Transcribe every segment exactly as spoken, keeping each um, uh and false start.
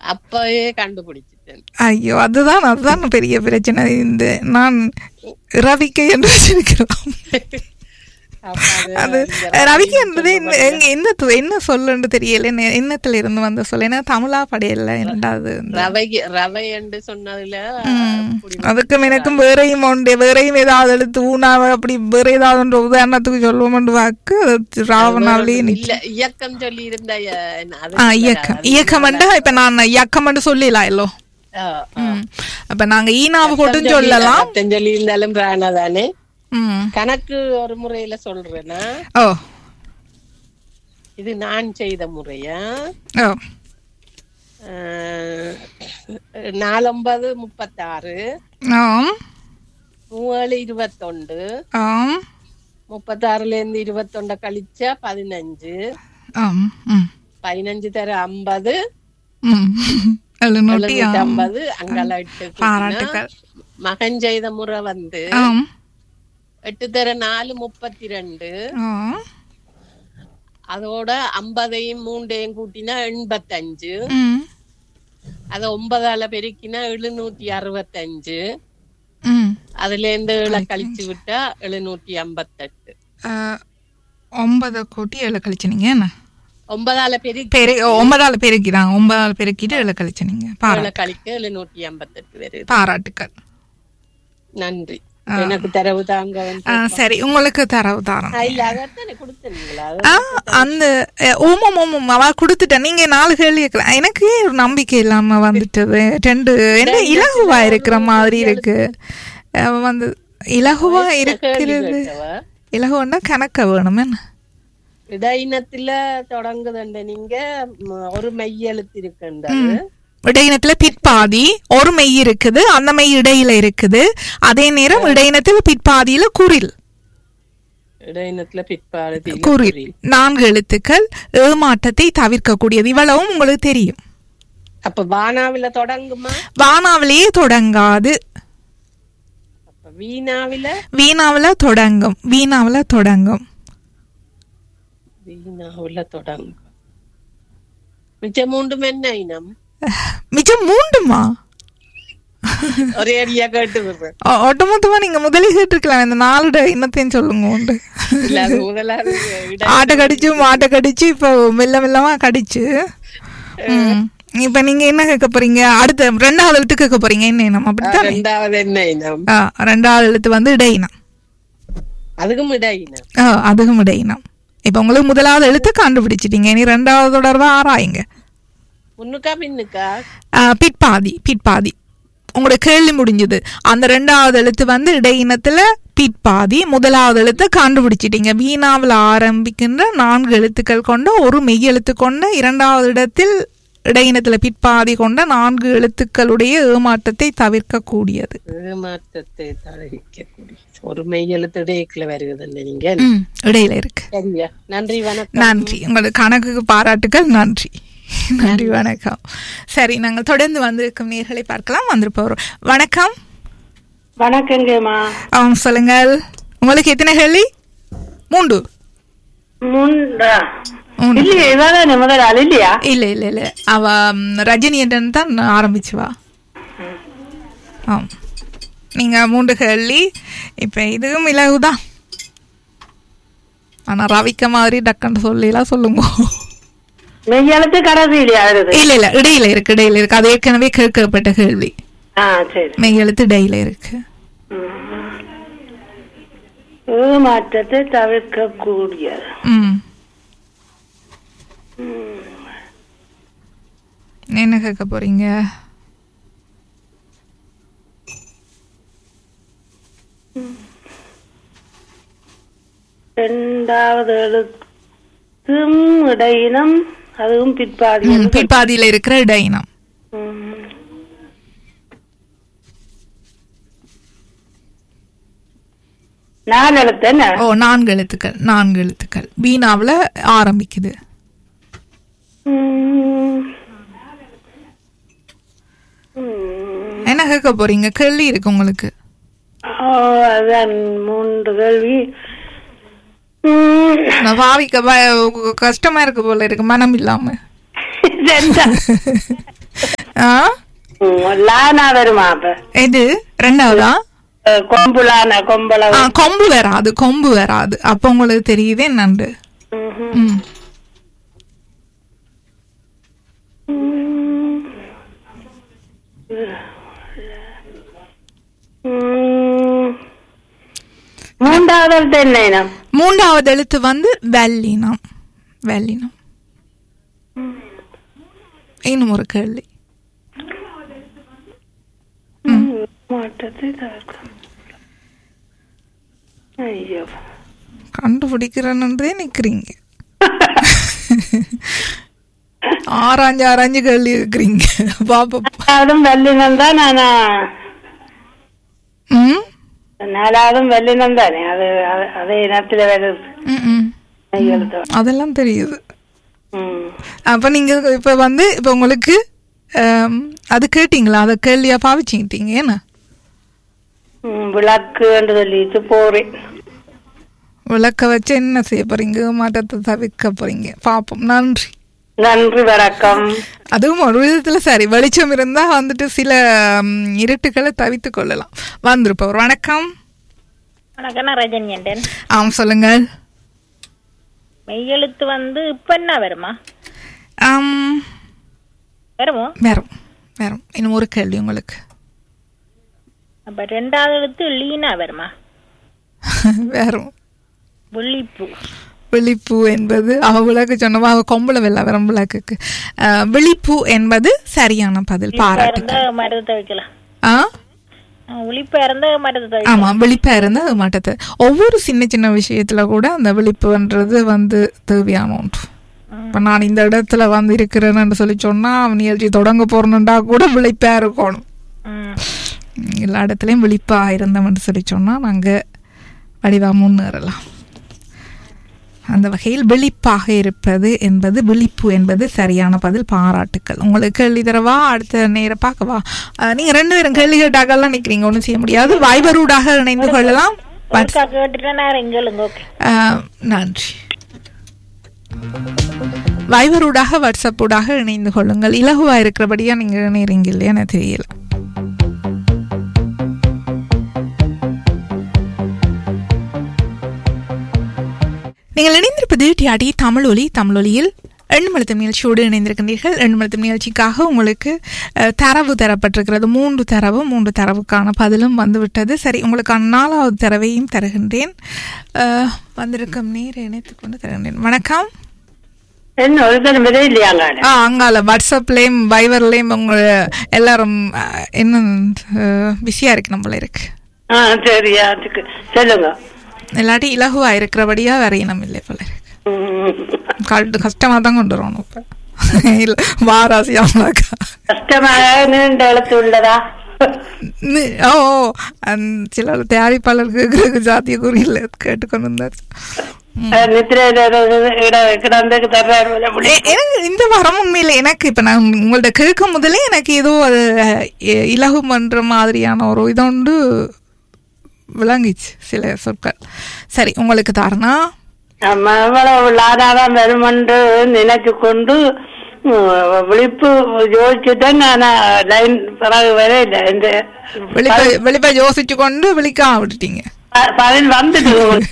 அப்பவே கண்டுபிடிச்சிட்டேன். ஐயோ, அதுதான் அதுதான் பெரிய பிரச்சனை. இந்த நான் ரவிக்கை என்று வச்சிருக்கலாம். அது ரவிக்கை என்பது என்ன என்ன சொல்லுன்னு தெரியல, என்னத்துல இருந்து வந்த சொல்ல, ஏன்னா தமிழா படையல இரண்டாவது ரவை என்று சொன்னதுல அதுக்கும் எனக்கும் வேறையும் உண்டு. வேறையும் ஏதாவது எடுத்து ஊனாவை அப்படி வேற ஏதாவது உதாரணத்துக்கு சொல்லுவோம் வாக்கு ராவணாவிலேயே இயக்கம் சொல்லி இருந்த இயக்கம் இயக்கம் இப்ப நான் இயக்கம் சொல்லலாம் இல்லோ. அப்ப நாங்க ஈனாவை போட்டும் சொல்லலாம் சொல்லி இருந்தாலும் தானே. கணக்கு ஒரு முறையில சொல்றேன்னா, ஓ இது நான் செய்த முறையா, நாலொன்பது முப்பத்தாறு, மூவேழு இருபத்தொண்டு, முப்பத்தாறுல இருந்து இருபத்தொண்ட கழிச்சா பதினஞ்சு, பதினஞ்சு தர ஐம்பது, எழுநூத்தி ஐம்பது. அங்கால எட்டு. மகன் செய்த முறை வந்து எட்டு தர நாலு முப்பத்தி ரெண்டு, அதோட ஐம்பதையும் மூண்டையும் கூட்டினா எண்பத்தஞ்சு, அத ஒன்பதால பெருக்கினா எழுநூத்தி அறுபத்தஞ்சு, அதுல இருந்து ஏழை கழிச்சு விட்டா எழுநூத்தி ஐம்பத்தெட்டு. ஒன்பதை கூட்டி ஏழை கழிச்சுனீங்க என்ன? ஒன்பதால பெருக்கி ஒன்பதால பெருக்கிறாங்க, ஒன்பதால பெருக்கிட்டு ஏழை கழிச்சுனீங்க. கழிக்க எழுநூத்தி ஐம்பத்தெட்டு வருது. பாராட்டுக்கள், நன்றி. எனக்கு தரவு தாங்க. சரி, உங்களுக்கு தரவு தாரம் அந்த ஓமம் ஓமம் அவ கொடுத்துட்டேன். நீங்க நாலு கேள்வி கேட்கலாம். எனக்கு ஒரு நம்பிக்கை இல்லாம வந்துட்டது. ரெண்டு என்ன இலகுவா இருக்கிற மாதிரி இருக்கு. வந்து இலகுவா இருக்கிறது. இலகுவா கணக்க வேணும் என்ன? இடையினத்துல தொடங்குதுண்ட நீங்க ஒரு மெய்யெழுத்து இருக்குன்றது. இடையினத்துல பிற்பாதி ஒரு மெய் இருக்குது, அந்த மெய் இடையில இருக்குது. அதே நேரம் இடையினத்துல பிற்பாதியில குறில். இடையினத்துல பிற்பாதி குறில் நான்கு எழுத்துக்கள், ஏமாற்றத்தை தவிர்க்க கூடியது. இவ்வளவும் உங்களுக்கு தெரியும். அப்ப வானாவில தொடங்குமா? வானாவிலேயே தொடங்காது. வீணாவில வீணாவில தொடங்கும். வீணாவில தொடங்கும். வீணாவில தொடங்கும். மிச்சம் மூன்றும் என்ன இனம்? மிச்சம் மூண்டுமா? ஒரே அடியா கேட்டு ஒட்டுமொத்தமா நீங்க முதலே கேட்டுருக்கலாம். இந்த நாலு இன்னத்தையும் சொல்லுங்க. உண்டு ஆட்டை கடிச்சு மாட்டை கடிச்சு இப்ப மெல்ல மெல்லமா கடிச்சு. இப்ப நீங்க என்ன கேட்க போறீங்க? அடுத்த ரெண்டாவது எழுத்து கேட்க போறீங்க. என்ன இனம்? அப்படித்தான். ரெண்டாவது என்ன இனம்? ரெண்டாவது எழுத்து வந்து இடையினம். அதுக்கும் இடையினம். அதுக்கும் இடையினம். இப்ப உங்களுக்கு முதலாவது எழுத்து கண்டுபிடிச்சிட்டீங்க. இனி ரெண்டாவது தொடர்பா ஆராயுங்க. முன்னுக்கா பின்னுக்கா? பிற்பாதி. பிற்பாதி. உங்களோட கேள்வி முடிஞ்சது. அந்த ரெண்டாவது எழுத்து வந்து இடையினத்துல பிற்பாதி. முதலாவது எழுத்து கண்டுபிடிச்சிட்டீங்க. வீணாவில் ஆரம்பிக்கின்ற நான்கு எழுத்துக்கள் கொண்ட ஒரு மெய் எழுத்து கொண்ட இரண்டாவது இடத்தில் இடையினத்துல பிற்பாதி கொண்ட நான்கு எழுத்துக்களுடைய ஏமாற்றத்தை தவிர்க்க கூடியது. ஏமாற்றத்தை தவிர்க்கக்கூடிய ஒரு மெய் எழுத்து இடையில வருகிறது. நீங்க இடையில இருக்கு. நன்றி, வணக்கம். நன்றி. உங்களுக்கு கணக்குக்கு பாராட்டுகள். நன்றி, நன்றி, வணக்கம். சரி, நாங்கள் தொடர்ந்து வந்திருக்கும் நேர்களை பார்க்கலாம். வந்திருப்போம். வணக்கம். வணக்கங்கம்மா. ஆ, சொல்லுங்கள். உங்களுக்கு எத்தனை கேள்வி? மூன்று. இல்ல இல்ல இல்ல அவ ரஜினி என்று தான் ஆரம்பிச்சுவா. ஆம், நீங்க மூன்று கேள்வி. இப்ப இதுவும் இலகுதான். ஆனா ரவிக்க மாதிரி டக்குன்னு சொல்லலாம். சொல்லுங்க. மெய்யெழுத்து கடைசி இல்லையா? இல்ல இல்ல இடையில இருக்கு. இடையில இருக்கு. அது ஏற்கனவே கேட்கப்பட்ட கேள்வி. மெய்யெழுத்து இடையில இருக்கு. ஏமாற்றத்தை தவிர்க்க கூடியது. என்ன கேட்க போறீங்க? இரண்டாவது எழுத்தும் இடையினம், அதுவும் பிற்பாதி. பிற்பாதியில இருக்கிற இடையினம். நாலு எழுத்து. ஓ, நான்கு எழுத்துக்கள். நான்கு எழுத்துக்கள். வீணாவில ஆரம்பிக்குது. என்ன கேட்க போறீங்க? கேள்வி இருக்கு உங்களுக்கு. மூன்று கேள்வி. பாவிக்க கஷ்டமா இருக்கு போல இருக்கு, மனம் இல்லாம. ஆ லானா வருமா அப்ப? எது ரெண்டாவதா? கொம்பு லானா, கொம்பள கொம்பு வராது, கொம்பு வராது. அப்ப உங்களுக்கு தெரியுது என்னண்டு. ம் மூன்றாவது எழுத்து என்ன இனம்? மூன்றாவது எழுத்து வந்து வெள்ளினம். வெள்ளினம். இன்னும் ஒரு கேள்வி. ஐயோ கண்டுபிடிக்கிறேன்னே நிக்கிறீங்க. ஆராய்ஞ்சு ஆராய்ஞ்சு கேள்வி இருக்கிறீங்க. பாப்பா வெள்ளினம் தான். நானா ம் நாலாவதும் வெள்ளினம் தானே. அது அதே இனத்துல வருது. அதெல்லாம் தெரியுது. அப்ப நீங்க இப்ப வந்து இப்ப உங்களுக்கு அது கேட்டீங்களா? அத கேள்வியா பாவிச்சுக்கிட்டீங்க. என்ன விளக்கு என்று சொல்லிட்டு போறேன். விளக்க வச்சு என்ன செய்ய போறீங்க? மாற்றத்தை தவிர்க்க போறீங்க. பாப்போம். நன்றி. நன்றி, வணக்கம். அதுவும் ஒரு விதத்துல சரி, வெளிச்சம் இருந்தா வந்துட்டு சில இருட்டுகளை தவித்து கொள்ளலாம். வந்திருப்பவர் வணக்கம். வணக்கம், நான் ரஜினி. ஆம், சொல்லுங்க. மெய்யெழுத்து வந்து இப்ப என்ன வருமா? ஆம், வருமோ? வரும் வரும். இன்னும் ஒரு கேள்வி உங்களுக்கு. அப்ப ரெண்டாவது எழுத்து லீனா வருமா? வரும். விழிப்பு. விழிப்பு என்பது அவ விளக்கு சொன்னவா, அவ கொம்புல வெள்ள வரும் விளக்குக்கு. விழிப்பு என்பது சரியான பதில். பாராட்டுகள். மரத்தை வைக்கலாம். ஆ விழிப்பா இருந்தா மரத்தை. ஆமா, விழிப்பா இருந்தா அது மாட்டது. ஒவ்வொரு சின்ன சின்ன விஷயத்துல கூட அந்த விழிப்புன்றது வந்து தேவையான ஒன்று. இப்ப நான் இந்த இடத்துல வந்து இருக்கிறேன்னு சொல்லி சொன்னா நிகழ்ச்சி தொடங்க போறேன்னுடா கூட விழிப்பா இருக்கணும். எல்லா இடத்துலயும் விழிப்பா இருந்தோம்னு சொல்லி சொன்னா நாங்க வடிவா முன்னேறலாம். அந்த வகையில் விழிப்பாக இருப்பது என்பது, விழிப்பு என்பது சரியான பதில். பாராட்டுக்கள். உங்களுக்கு கேள்வி தரவா? அடுத்த நேரம் பார்க்கவா? நீங்க ரெண்டு பேரும் கேள்வி கேட்டாக்கெல்லாம் நிக்கிறீங்க, ஒன்றும் செய்ய முடியாது. வைபரூடாக இணைந்து கொள்ளலாம். நன்றி. வைபரூடாக வாட்ஸ்அப்பூடாக இணைந்து கொள்ளுங்கள். இலகுவா இருக்கிறபடியா நீங்க இணைறீங்க இல்லையா எனக்கு தெரியல. நீங்கள் இணைந்திருப்பது டிஆர்டி தமிழொலி. தமிழொலியில் எண்ணுமழுத்தம் நிகழ்ச்சியோடு இணைந்திருக்கின்றீர்கள். எண்ணுமழுத்தம் நிகழ்ச்சிக்காக உங்களுக்கு தரவு தரப்பட்டிருக்கிறது. மூன்று தரவு, மூன்று தரவுக்கான பதிலும் வந்துவிட்டது. சரி, உங்களுக்கான நாலாவது தரவையும் தருகின்றேன். வந்திருக்கும் நேரை இணைத்துக் கொண்டு தருகின்றேன். வணக்கம். அங்கால வாட்ஸ்அப்லயும் வைபர்லயும் உங்க எல்லாரும் என்ன பிஸியா இருக்கு நம்மள இருக்கு. சொல்லுங்க. இல்லாட்டி இலகுவா இருக்கிறபடியா வரையணும் இல்லை போல இருக்கு. கஷ்டமா தான் கொண்டு வரணும். இப்ப வாராசியா ஓ சில தயாரிப்பாளருக்கு சாத்திய கூறியில கேட்டுக்கொண்டு இருந்தாச்சு. இந்த வாரம் உண்மையில எனக்கு இப்ப நான் உங்கள்ட்ட கேட்கும் முதலே எனக்கு ஏதோ அது இலகு பண்ற மாதிரியான ஒரு இதொண்டு விளங்கிச்சு சில சொற்கள். சரி, உங்களுக்கு தாரணா வருமென்று நினைச்சு கொண்டு விழிப்பு யோசிச்சுதான் விழிப்ப யோசிச்சு கொண்டு விழிக்காம விட்டுட்டீங்க. பதில் வந்துட்டு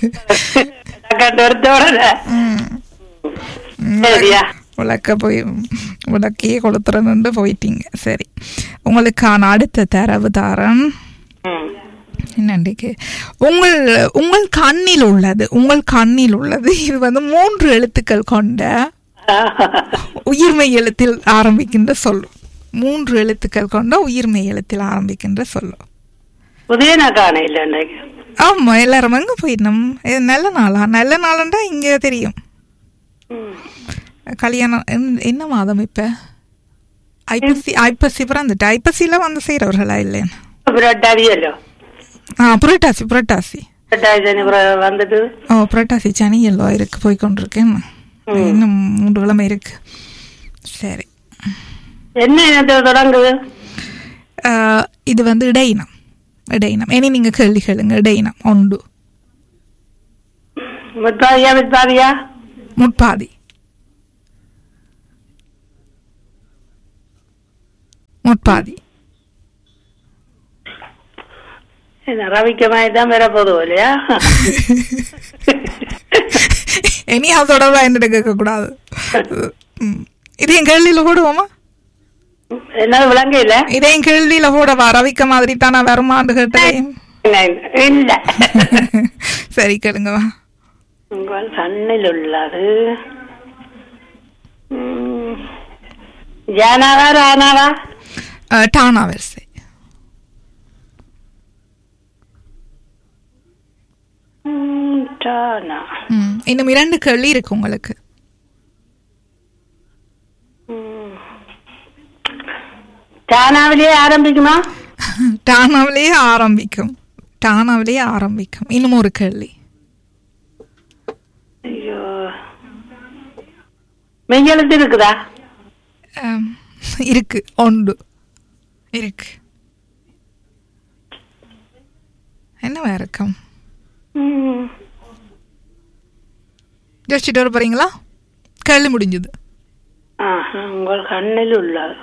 விளக்க போய் விளக்கையே கொளுத்துறன்னு போயிட்டீங்க. சரி, உங்களுக்கான அடுத்த தரவு தாரன் என்னண்டிக்கு உங்கள் உங்கள் கண்ணில் உள்ளது. உங்கள் கண்ணில் உள்ளது இது வந்து மூன்று எழுத்துக்கள் கொண்ட உயிர்மை எழுத்தில் ஆரம்பிக்கின்ற சொல்லு. மூன்று எழுத்துக்கள் கொண்ட உயிர்மை எழுத்தில் ஆரம்பிக்கின்ற சொல்லு. ஆமா, எல்லாரும் எங்க போயிடணும். நல்ல நாளா? நல்ல நாளண்டா இங்க தெரியும். கல்யாணம் என்ன மாதம் இப்ப? ஐப்பசி. ஐப்பசி பிறந்துட்டு ஐப்பசியில வந்து செய்யறவர்களா இல்லையா? ஆ புரட்டாசி. புரட்டாசி வந்துட்டு ஓ புரட்டாசி சனி எல்லோ இருக்கு, போய்கொண்டிருக்கேன். இன்னும் மூன்று கிழமை இருக்கு. சரி, என்ன தொடங்குது? இது வந்து இடையினம். இடையினம். இனி நீங்க கேள்வி கேளுங்க. இடையினம் ஒன்று. முற்பாதியா முற்பாதியா? முற்பாதி. முற்பாதி. ரவிக்கமாய் தான் வர போதும் இல்லையா? இனி அதோட என்ன கேட்க கூடாது. இதையும் கேள்வியில போடுவோமா? என்ன விளங்க இல்ல? இதையும் கேள்வியில போடவா? ரவிக்க மாதிரி தானா வருமான்னு கேட்டதையும் இல்ல. சரி கேளுங்கவா. உங்கள் கண்ணில் உள்ளது ஜானாவா ரானாவா? டானா வரிசை. இன்னும் இரண்டு கேள்வி இருக்கு உங்களுக்கு. டானாவிலேயே ஆரம்பிக்குமா? டானாவிலேயே ஆரம்பிக்கும். டானாவிலேயே ஆரம்பிக்கும். இன்னும் ஒரு கேள்வி. ஐயோ, மெய்யெழுத்து இருக்குதா? இருக்கு, ஒன்று இருக்கு. என்னவா இருக்கும்? யோசிச்சுட்டு வர போறீங்களா? கேள்வி முடிஞ்சது. உங்கள் கண்ணில் உள்ளது.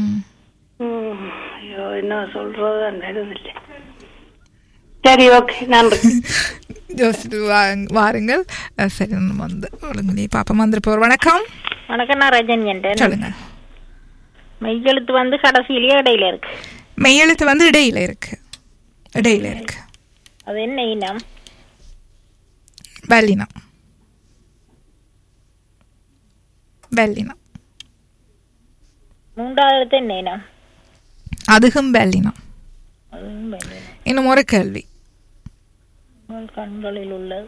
ஐயோ, என்ன சொல்றது? சரி, ஓகே, நன்றி. யோசிச்சுட்டு வாருங்கள். சரி, நம்ம வந்து ஒழுங்கு பாப்பா வந்துருப்போம். வணக்கம். வணக்கம், நான் ரஜினி என்றேன். சொல்லுங்க. மெய்யெழுத்து வந்து கடைசியிலேயே இடையில இருக்கு. மெய்யெழுத்து வந்து இடையில இருக்கு. இடையில இருக்கு. அது என்ன இனம்? வல்லினம். வல்லினம். மூன்றாவது எழுத்து என்ன இனம்? அதுவும் வல்லினம். இன்னும் ஒரு கேள்வி. கண்களில் உள்ளது.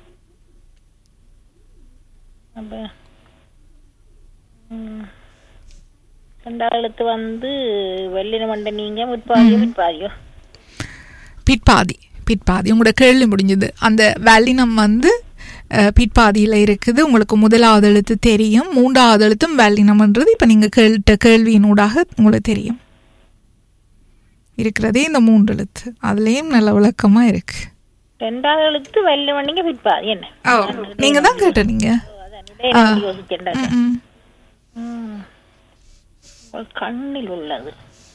ரெண்டாவது எழுத்து வந்து வெள்ளினம் மண்ட. நீங்க முற்பாதியோ பிற்பாதியோ? பிற்பாதி. பிற்பாதி. உங்களோட கேள்வி முடிஞ்சது. அந்த வல்லினம் வந்து பிற்பாதியில் இருக்குது. உங்களுக்கு முதலாவது எழுத்து தெரியும், மூன்றாவது எழுத்தும் வல்லினம்ன்றது இப்போ நீங்கள் கேட்ட கேள்வியினூடாக உங்களுக்கு தெரியும். இருக்கிறதே இந்த மூன்று எழுத்து. அதுலேயும் நல்ல விளக்கமாக இருக்கு. ரெண்டாவது எழுத்து வல்லினம். நீங்க பிற்பாதி என்ன? ஓ, நீங்க தான் கேட்ட. நீங்க கண்ணில் உள்ளது.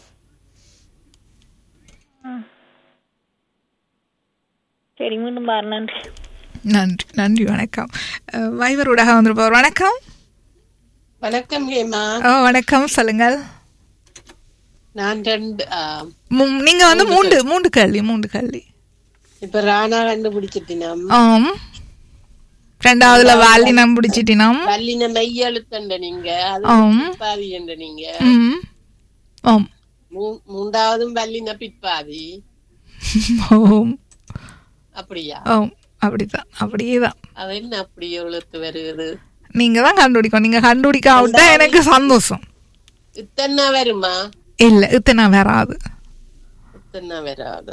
சரி, மீண்டும் பாரு. நன்றி. நன்றி நன்றி வணக்கம். வைவரூடாக வந்துருப்போம். வணக்கம். வணக்கம் ஹேமா. ஓ, வணக்கம், சொல்லுங்கள். நான் ரெண்டு நீங்க வந்து மூன்று மூன்று கேள்வி மூன்று கேள்வி இப்ப ராணா கண்டுபிடிச்சிட்டினாம். ஆம். ரெண்டாவதுல வல்லினம் பிடிச்சிட்டினாம். வல்லினம் மெய்யெழுத்தண்ட நீங்க. ஆம். பிற்பாதி என்ற நீங்க. ஆம். மூன்றாவதும் வல்லின பிற்பாதி. ஆம். அப்படியா? ஆம், அப்படிதான். அப்படியேதான். அது என்ன அப்படி எழுத்து வருகிறது? நீங்க தான் கண்டுபிடிக்கும். நீங்க கண்டுபிடிக்காவிட்டா எனக்கு சந்தோஷம். இத்தனை வருமா? இல்ல, இத்தனை வராது. இத்தனை வராது.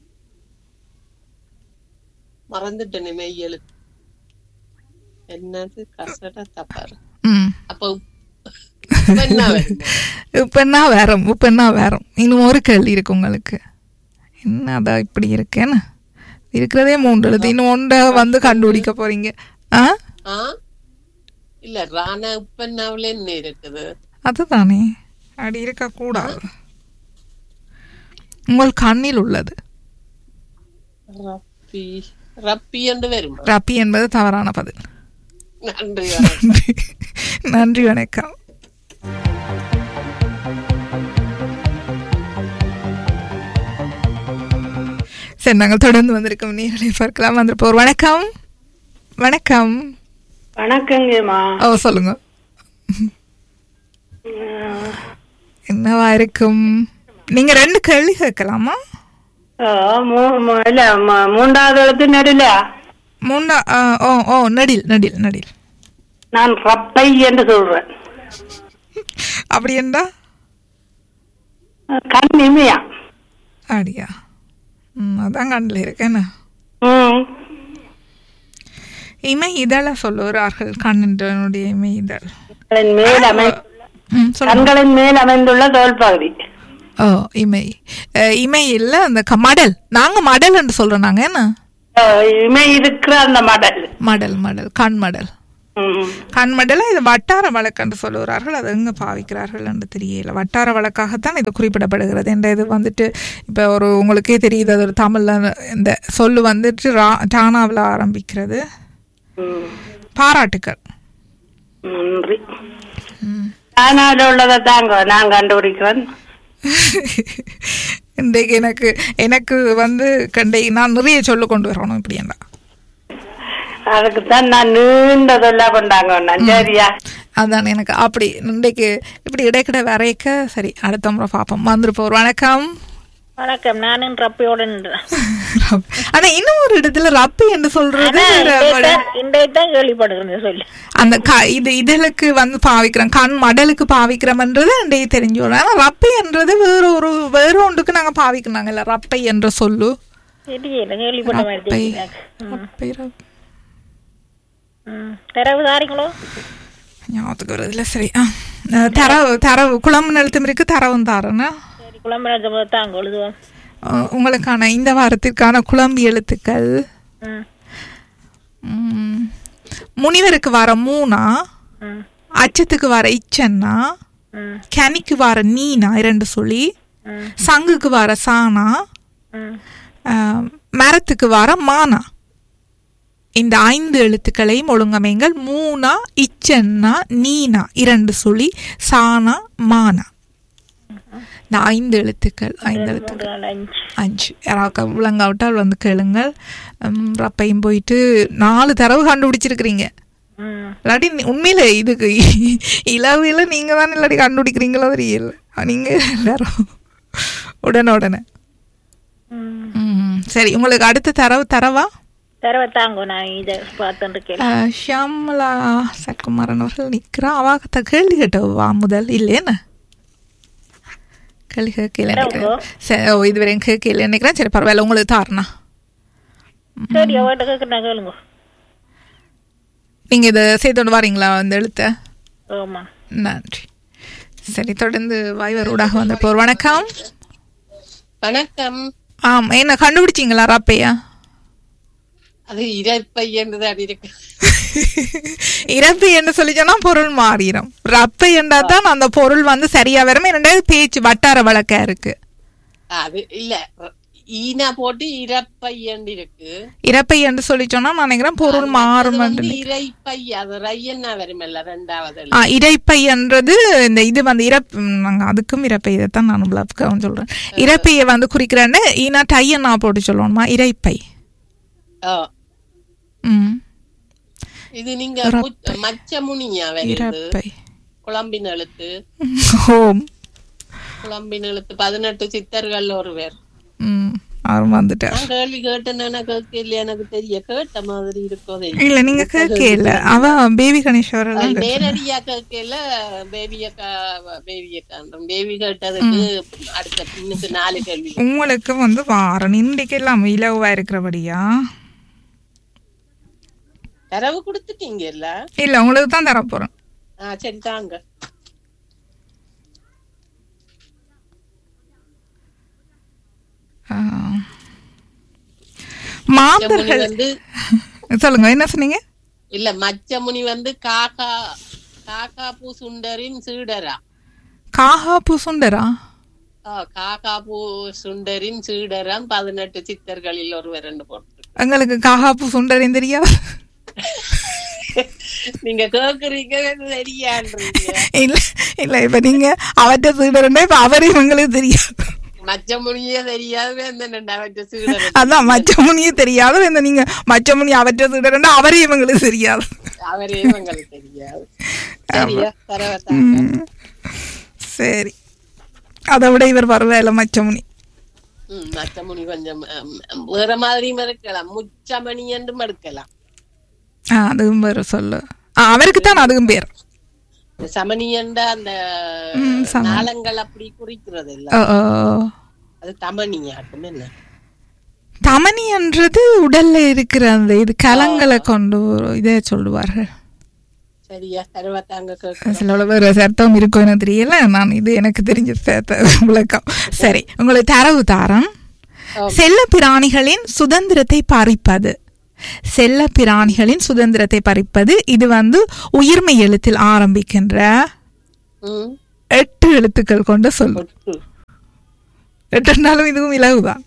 மறந்துட்டேனே மெய் எழுத்து. என்னது? கசட தப்பாரு. அப்ப உப்பெண்ணா வேறும். உப்பெண்ணா வேறும். இன்னும் ஒரு கேள்வி இருக்கு உங்களுக்கு. என்ன அதான் இப்படி இருக்கேன்னு இருக்கிறதே மூன்று எழுத்து. இன்னும் ஒன்றை வந்து கண்டுபிடிக்க போறீங்க. ஆ இல்ல, ராணா உப்பெண்ணாவில என்ன இருக்குது? அதுதானே. அப்படி இருக்க கூடாது. உங்கள் கண்ணில் உள்ளது. ரப்பி. ரப்பி என்று வரும். ரப்பி என்பது தவறான பதில். நன்றி. நன்றி, வணக்கம். சரி, நாங்கள் தொடர்ந்து வந்திருக்கோம். நீங்களே பார்க்கலாம். வந்திருப்போம். வணக்கம். வணக்கம். வணக்கங்கம்மா. ஓ, சொல்லுங்க. என்னவா இருக்கும்? நீங்க ரெண்டு கேள்வி கேட்கலாமா? இல்ல, மூன்றாவது எழுத்து நெடில. மூன்றா? ஓ ஓ நடில் நடில் நடில். நான் ரப்பை என்று சொல்றேன். அப்படி என்றா? கண் இமையா? அப்படியா? ம், அதான் கண்ணில் இருக்கேன்னு. இமை இதழ சொல்லுவார்கள். கண்ணினுடைய இமை இதழ். கண்களின் மேல் அமைந்துள்ள தோல் பகுதி. ஓ, இமை. இமை இல்ல, அந்த மடல். நாங்க மடல் என்று சொல்றோம். நாங்க என்ன இமை இருக்கிற அந்த மடல். மடல் மடல் கண் மடல். கண்மடல இது வட்டார வழக்கு என்று சொல்லுகிறார்கள். அது எங்க பாவிக்கிறார்கள் என்று தெரியல. வட்டார வழக்காகத்தான் இது குறிப்பிடப்படுகிறது. என்ற இது வந்துட்டு இப்போ ஒரு உங்களுக்கே தெரியுது, அது ஒரு தமிழ்ல இந்த சொல்லு வந்துட்டு டானாவில் ஆரம்பிக்கிறது. பாராட்டுக்கள். நன்றி. டானாவில் உள்ளதை தாங்க நான் கண்டுபிடிக்கிறேன். இன்றைக்கு எனக்கு எனக்கு வந்து கண்டை நான் நிறைய சொல்லு கொண்டு வரணும் இப்படி என்ன அதுக்குத்தான் நான் நீண்டதெல்லாம் கொண்டாங்க. சரியா அதான் எனக்கு அப்படி இன்றைக்கு இப்படி இடைக்கிட வரைக்க சரி. அடுத்த முறை பார்ப்போம். வந்துருப்போம். வணக்கம். வணக்கம். நானும் ரப்பையோட ஆனா இன்னும் ஒரு இடத்துல ரப்பி என்று சொல்றது இன்றைக்குதான் கேள்விப்படுகிறேன் சொல்லி அந்த இது இதழுக்கு வந்து பாவிக்கிறோம், கண் மடலுக்கு பாவிக்கிறோம்ன்றது இன்றைக்கு தெரிஞ்சோம். ஆனா ரப்பை என்றது வேற ஒரு வேற ஒன்றுக்கு நாங்க பாவிக்கணும் இல்ல. ரப்பை என்ற சொல்லு தரவு தாரிங்களோ ஞாபகத்துக்கு வருது இல்ல. சரி. தரவு தரவு குழம்பு எழுத்தும் இருக்கு, தரவும் தாரனா உங்களுக்கான இந்த வாரத்திற்கான குழம்பு எழுத்துக்கள். முனிவருக்கு வர மூனா, அச்சத்துக்கு வர இச்சன்னா, கனிக்கு வர நீனா இரண்டு சொல்லி, சங்குக்கு வர சானா, மரத்துக்கு வர மானா. இந்த ஐந்து எழுத்துக்களையும் ஒழுங்கமைங்கள். மூனா, இச்சன்னா, நீனா இரண்டு சொல்லி, சானா, மானா. இந்த ஐந்து எழுத்துக்கள் ஐந்து எழுத்துக்கள் அஞ்சு யாராவது விளங்காவிட்டால் வந்து கேளுங்கள். ரப்பையும் போயிட்டு நாலு தடவை கண்டுபிடிச்சிருக்கிறீங்க. இல்லாட்டி உண்மையில இதுக்கு இலவில நீங்க தானே இல்லாட்டி கண்டுபிடிக்கிறீங்களோ தெரியல. நீங்க எல்லாரும் உடனே உடனே. சரி, உங்களுக்கு அடுத்த தரவு தரவா ஷியாமலா சக்குமாரன் அவர்கள் நிக்கிறா. அவாகத்த கேள்வி கேட்டவா முதல் இல்லையேன்னு கேள்வி கேட்கல நினைக்கிறேன். சரி, இதுவரையும் கேட்கல நினைக்கிறேன். சரி பரவாயில்ல, உங்களுக்கு தாரணா. நீங்க இதை செய்தோண்டு வாரீங்களா இந்த எழுத்த? நன்றி. சரி, தொடர்ந்து வாய்வர் ஊடாக வந்த போர். வணக்கம். வணக்கம். ஆம், என்ன கண்டுபிடிச்சிங்களா ராப்பையா? அது இறப்பை என்றுதான் இருக்கு. இறப்பை என்று சொல்லிச்சோன்னா பொருள் மாறிடும். ரப்பை என்றா தான் அந்த பொருள் வந்து சரியா வரும். இரண்டாவது பேச்சு வட்டார வழக்கா இருக்கு. அது இல்ல, ஈனா போட்டு இறப்பை என்று இருக்கு. இறப்பை என்று சொல்லிச்சோன்னா நான் நினைக்கிறேன் பொருள் மாறும். இறைப்பை அது ரையன்னா வருமில்ல ரெண்டாவது. ஆஹ் இறைப்பை என்றது இந்த இது வந்து இறப்பு. நாங்க அதுக்கும் இறப்பை இதைத்தான் நான் விளக்கம் சொல்றேன். இறப்பையை வந்து குறிக்கிறேன்னு ஈனா டையன்னா போட்டு சொல்லணுமா இறைப்பை. இது நீங்க மச்சமுனியா குழம்பின் எழுத்து. குழம்பின் எழுத்து பதினெட்டு சித்தர்கள் ஒருவர் கேள்வி கேட்டேன்னு கேட்கல. எனக்கு தெரிய கேட்ட மாதிரி இருக்கோ இல்ல. நீங்க கேட்கல. அவ பேபி கணேஸ்வர் நேரடியா கேட்கல. பேபியக்கா பேபியக்காண்டம் பேபி கேட்டதுக்கு அடுத்த பின்னுக்கு நாலு கேள்வி உங்களுக்கு வந்து வாரம் இன்றைக்கு எல்லாம் இலவா இருக்கிறபடியா தரவு கொடுத்துட்டீங்கல்ல? இல்ல, உங்களுக்கு தான் தர போறேன். சரி தாங்க. மாந்தர்கள் வந்து சொல்லுங்க, என்ன சொன்னீங்க? இல்ல, மச்சமுனி வந்து காக்கா காக்காபூ சுண்டரின் சீடரா. காகாபூ சுண்டரா? காக்காபூ சுண்டரின் சீடராம் பதினெட்டு சித்தர்களில் ஒருவர் ரெண்டு போட்டு. எங்களுக்கு காகாபூ சுண்டரின் தெரியாது. நீங்க கேக்குறீங்க தெரியான்றீங்க. இல்ல இல்ல, இப்ப நீங்க அவற்ற சீடர்னா இப்ப அவரையும் எங்களுக்கு தெரியாது. மச்சமுனியே தெரியாது. அதான் மச்சமுனியே தெரியாது. இந்த நீங்க மச்சமுனி அவற்ற சீடர்னா அவரையும் எங்களுக்கு தெரியாது. அவரையும் எங்களுக்கு தெரியாது. சரி, அதை விட இவர் பரவாயில்ல மச்சமுனி. மச்சமுனி கொஞ்சம் வேற மாதிரியும் இருக்கலாம். முச்சமணி என்றும் எடுக்கலாம். அதுவும் வேற சொல்லு. அவருக்கு தான் அதுவும் பேர் சமணி என்ற அந்த நாளங்கள் அப்படி குறிக்கிறது இல்ல. அது தமணியாக்கும். என்ன தமணி என்றது உடல்ல இருக்கிற அந்த இது கலங்களை கொண்டு இதே சொல்லுவார்கள். சரியா தருவாத்தாங்க. சில வேற சத்தம் இருக்கும் எனக்கு தெரியல. நான் இது எனக்கு தெரிஞ்ச விளக்கம். சரி, உங்களுக்கு தரவு தாரம். செல்ல பிராணிகளின் சுதந்திரத்தை பறிப்பது. செல்ல பிராணிகளின் சுதந்திரத்தை பறிப்பது. இது வந்து உயிர்மை எழுத்தில் ஆரம்பிக்கின்ற எட்டு எழுத்துக்கள் கொண்ட சொல்லு. எட்டு நாளும் இதுவும் இலகுதான்.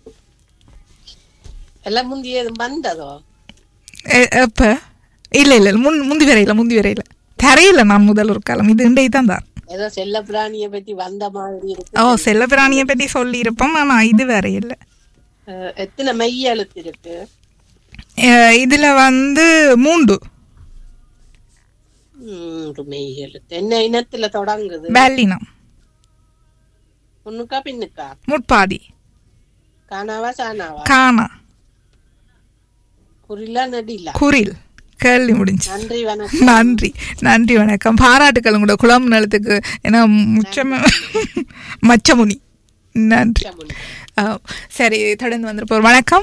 எப்ப இல்ல இல்ல முன் முந்தி வரையில முந்தி வரையில தரையில நான் முதல் ஒரு காலம் இது இண்டை தான் தான் ஏதோ செல்ல பிராணிய பத்தி வந்த மாதிரி இருக்கு. ஓ செல்ல பிராணிய பத்தி சொல்லி இருப்போம். ஆனா இது வேற இல்ல. எத்தனை மெய் எழுத்து இருக்கு இதுல? வந்து மூன்று மூன்று மெய் எழுத்து. என்ன இனத்துல தொடங்குது? பேலினம். முன்னுக்கா பின்னுக்கா? முற்பாதி. கானாவா சானாவா? கானா. குறிலா நடிலா? குறில். கேள்வி முடிஞ்சு. நன்றி வணக்கம். நன்றி நன்றி வணக்கம். பாராட்டுக்கள் உங்களோட குளம் நலத்துக்கு. ஏன்னா முச்சம மச்சமுனி. நன்றி. சரி தொடர்ந்து வந்துருப்போம். வணக்கம்.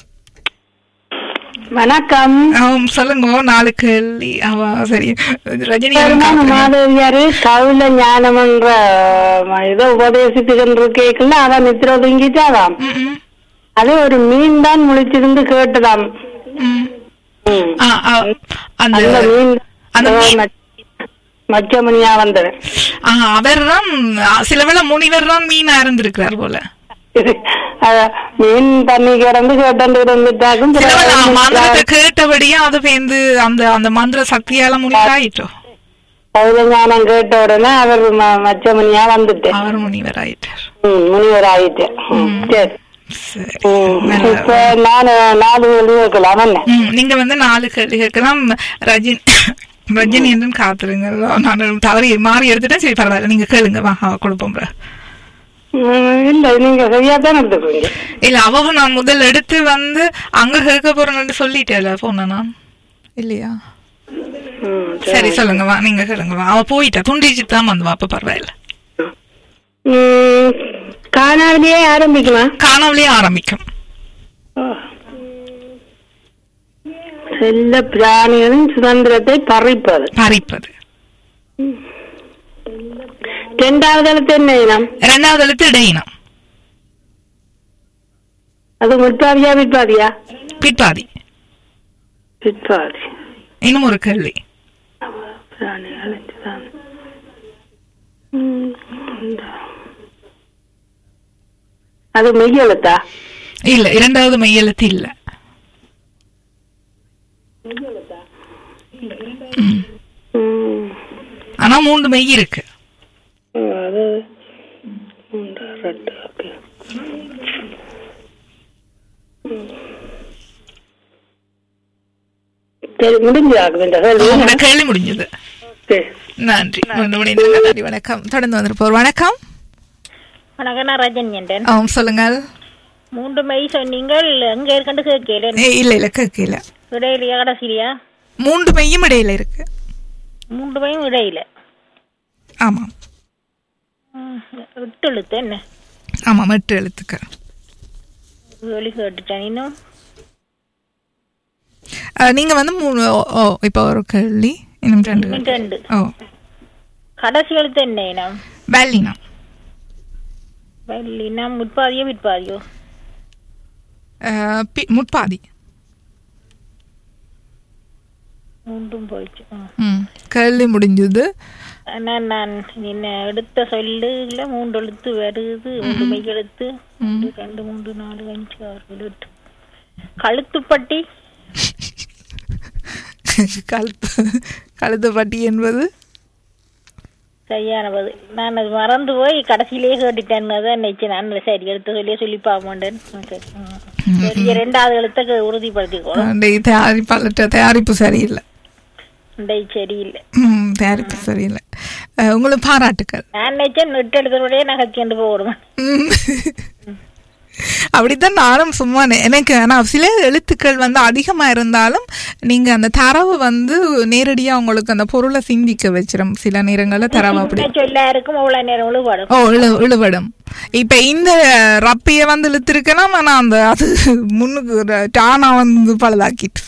வணக்கம். சொல்லுங்க. நாலு கேள்வி. சரி ரஜினி மாதவியாரு கவுல ஞானம் என்ற ஏதோ உபதேசித்து கேட்கல. அதான் நித்திர ஒதுங்கிட்டாதாம். அது ஒரு மீன் தான் முழிச்சிருந்து கேட்டதாம். மச்சமணியா வந்தது. அவர் தான் சில வேளை முனிவர் தான் மீனா இருந்திருக்கிறார் போல. மீன் தண்ணி கிடந்து கேட்டாக்கும் மந்திரத்தை கேட்டபடியா அது பேந்து அந்த அந்த மந்திர சக்தியால முனிவராயிட்டோ. ஞானம் கேட்ட உடனே அவர் மச்சமணியா வந்துட்டு அவர் முனிவர் ஆயிட்டார். முனிவர் ஆயிட்டு. நீங்க வந்து நாலு கேள்வி கேட்கலாம். ரஜினி ரஜினி என்று காத்துருங்க. நான் தவறி மாறி எடுத்துட்டேன். சரி பரவாயில்ல, நீங்க கேளுங்க. வா கொடுப்போம். இல்ல நீங்க சரியாதான் எடுத்துக்கோங்க. இல்ல அவங்க நான் முதல் எடுத்து வந்து அங்க கேட்க போறேன்னு சொல்லிட்டேன் போன நான் இல்லையா? சரி சொல்லுங்க. வா நீங்க கேளுங்க. வா அவ போயிட்டா துண்டிச்சுட்டு தான் வந்து. அப்ப பரவாயில்ல. காணாவிலேயே ஆரம்பிக்குமா? காணாவிலேயே ஆரம்பிக்கும். செல்ல பிராணிகளின் சுதந்திரத்தை பறிப்பது. பறிப்பது. இரண்டாவது எழுத்து என்ன இனம்? இரண்டாவது எழுத்து இடையினம். அது முற்பாதியா பிற்பாதியா? பிற்பாதி. பிற்பாதி. இன்னும் ஒரு கேள்வி. அது மெய்யெழுத்தா? இல்ல இரண்டாவது மெய்யெழுத்து இல்ல. ஆனா மூன்று மெய் இருக்கு. கேள்வி முடிஞ்சது. நன்றி. நன்றி வணக்கம். தொடர்ந்து வந்திருப்போம். வணக்கம். வணக்கம். நான் ரஜினி. சொல்லுங்க. மூன்று மெய் சொன்னீங்கள். எங்க இருக்கண்டு கேட்கல. இல்ல இல்ல கேட்கல. இடையிலையா கடைசியா? மூன்று மெய்யும் இடையில இருக்கு. மூன்று மெய்யும் இடையில. ஆமா. எட்டு எழுத்து என்ன? ஆமா எட்டு எழுத்துக்கள். கேள்வி கேட்டுட்டேன். இன்னும் நீங்க வந்து மூணு. ஓ இப்ப ஒரு கேள்வி. இன்னும் ரெண்டு. ரெண்டு. ஓ கடைசி எழுத்து என்ன இனம்? பேலினம். பேலினம் முற்பாதியோ பிற்பாதியோ? முற்பாதி. மூன்றும் போயிடுச்சு. கேள்வி முடிஞ்சது. நான் நான் என்ன எடுத்த சொல்லுல மூன்று எழுத்து வருது. மூன்று மெய் எழுத்து. ரெண்டு மூன்று நாலு அஞ்சு ஆறு ஏழு எட்டு. கழுத்துப்பட்டி. கழுத்து கழுத்துப்பட்டி என்பது சரியான பதில். நான் அது மறந்து போய் கடைசியிலேயே கேட்டுட்டேன். நினைச்சேன் நான். சரி எடுத்த சொல்லியே சொல்லி பாமோண்டேன். ரெண்டாவது எழுத்த உறுதிப்படுத்திக்கோ. தயாரிப்பாளர் தயாரிப்பு சரியில்லை. சரியில்லை. தயாரிப்பு சரியில்லை. உங்களுக்கு பாராட்டுக்கள். நான் நினைச்சேன் நெட்டு எழுதுறோடய நகைச்சுண்டு போடுவேன். அப்படித்தான் நானும் சும்மா எனக்கு. ஆனா சில எழுத்துக்கள் வந்து அதிகமா இருந்தாலும் நீங்க அந்த தரவு வந்து நேரடியா உங்களுக்கு அந்த பொருளை சிந்திக்க வச்சிடும். சில நேரங்கள்ல தரவு அப்படி ஓ இழுபடும். இப்ப இந்த ரப்பைய வந்து இழுத்திருக்கலாம். ஆனா அந்த அது முன்னுக்கு டானா வந்து பழுதாக்கிட்டு.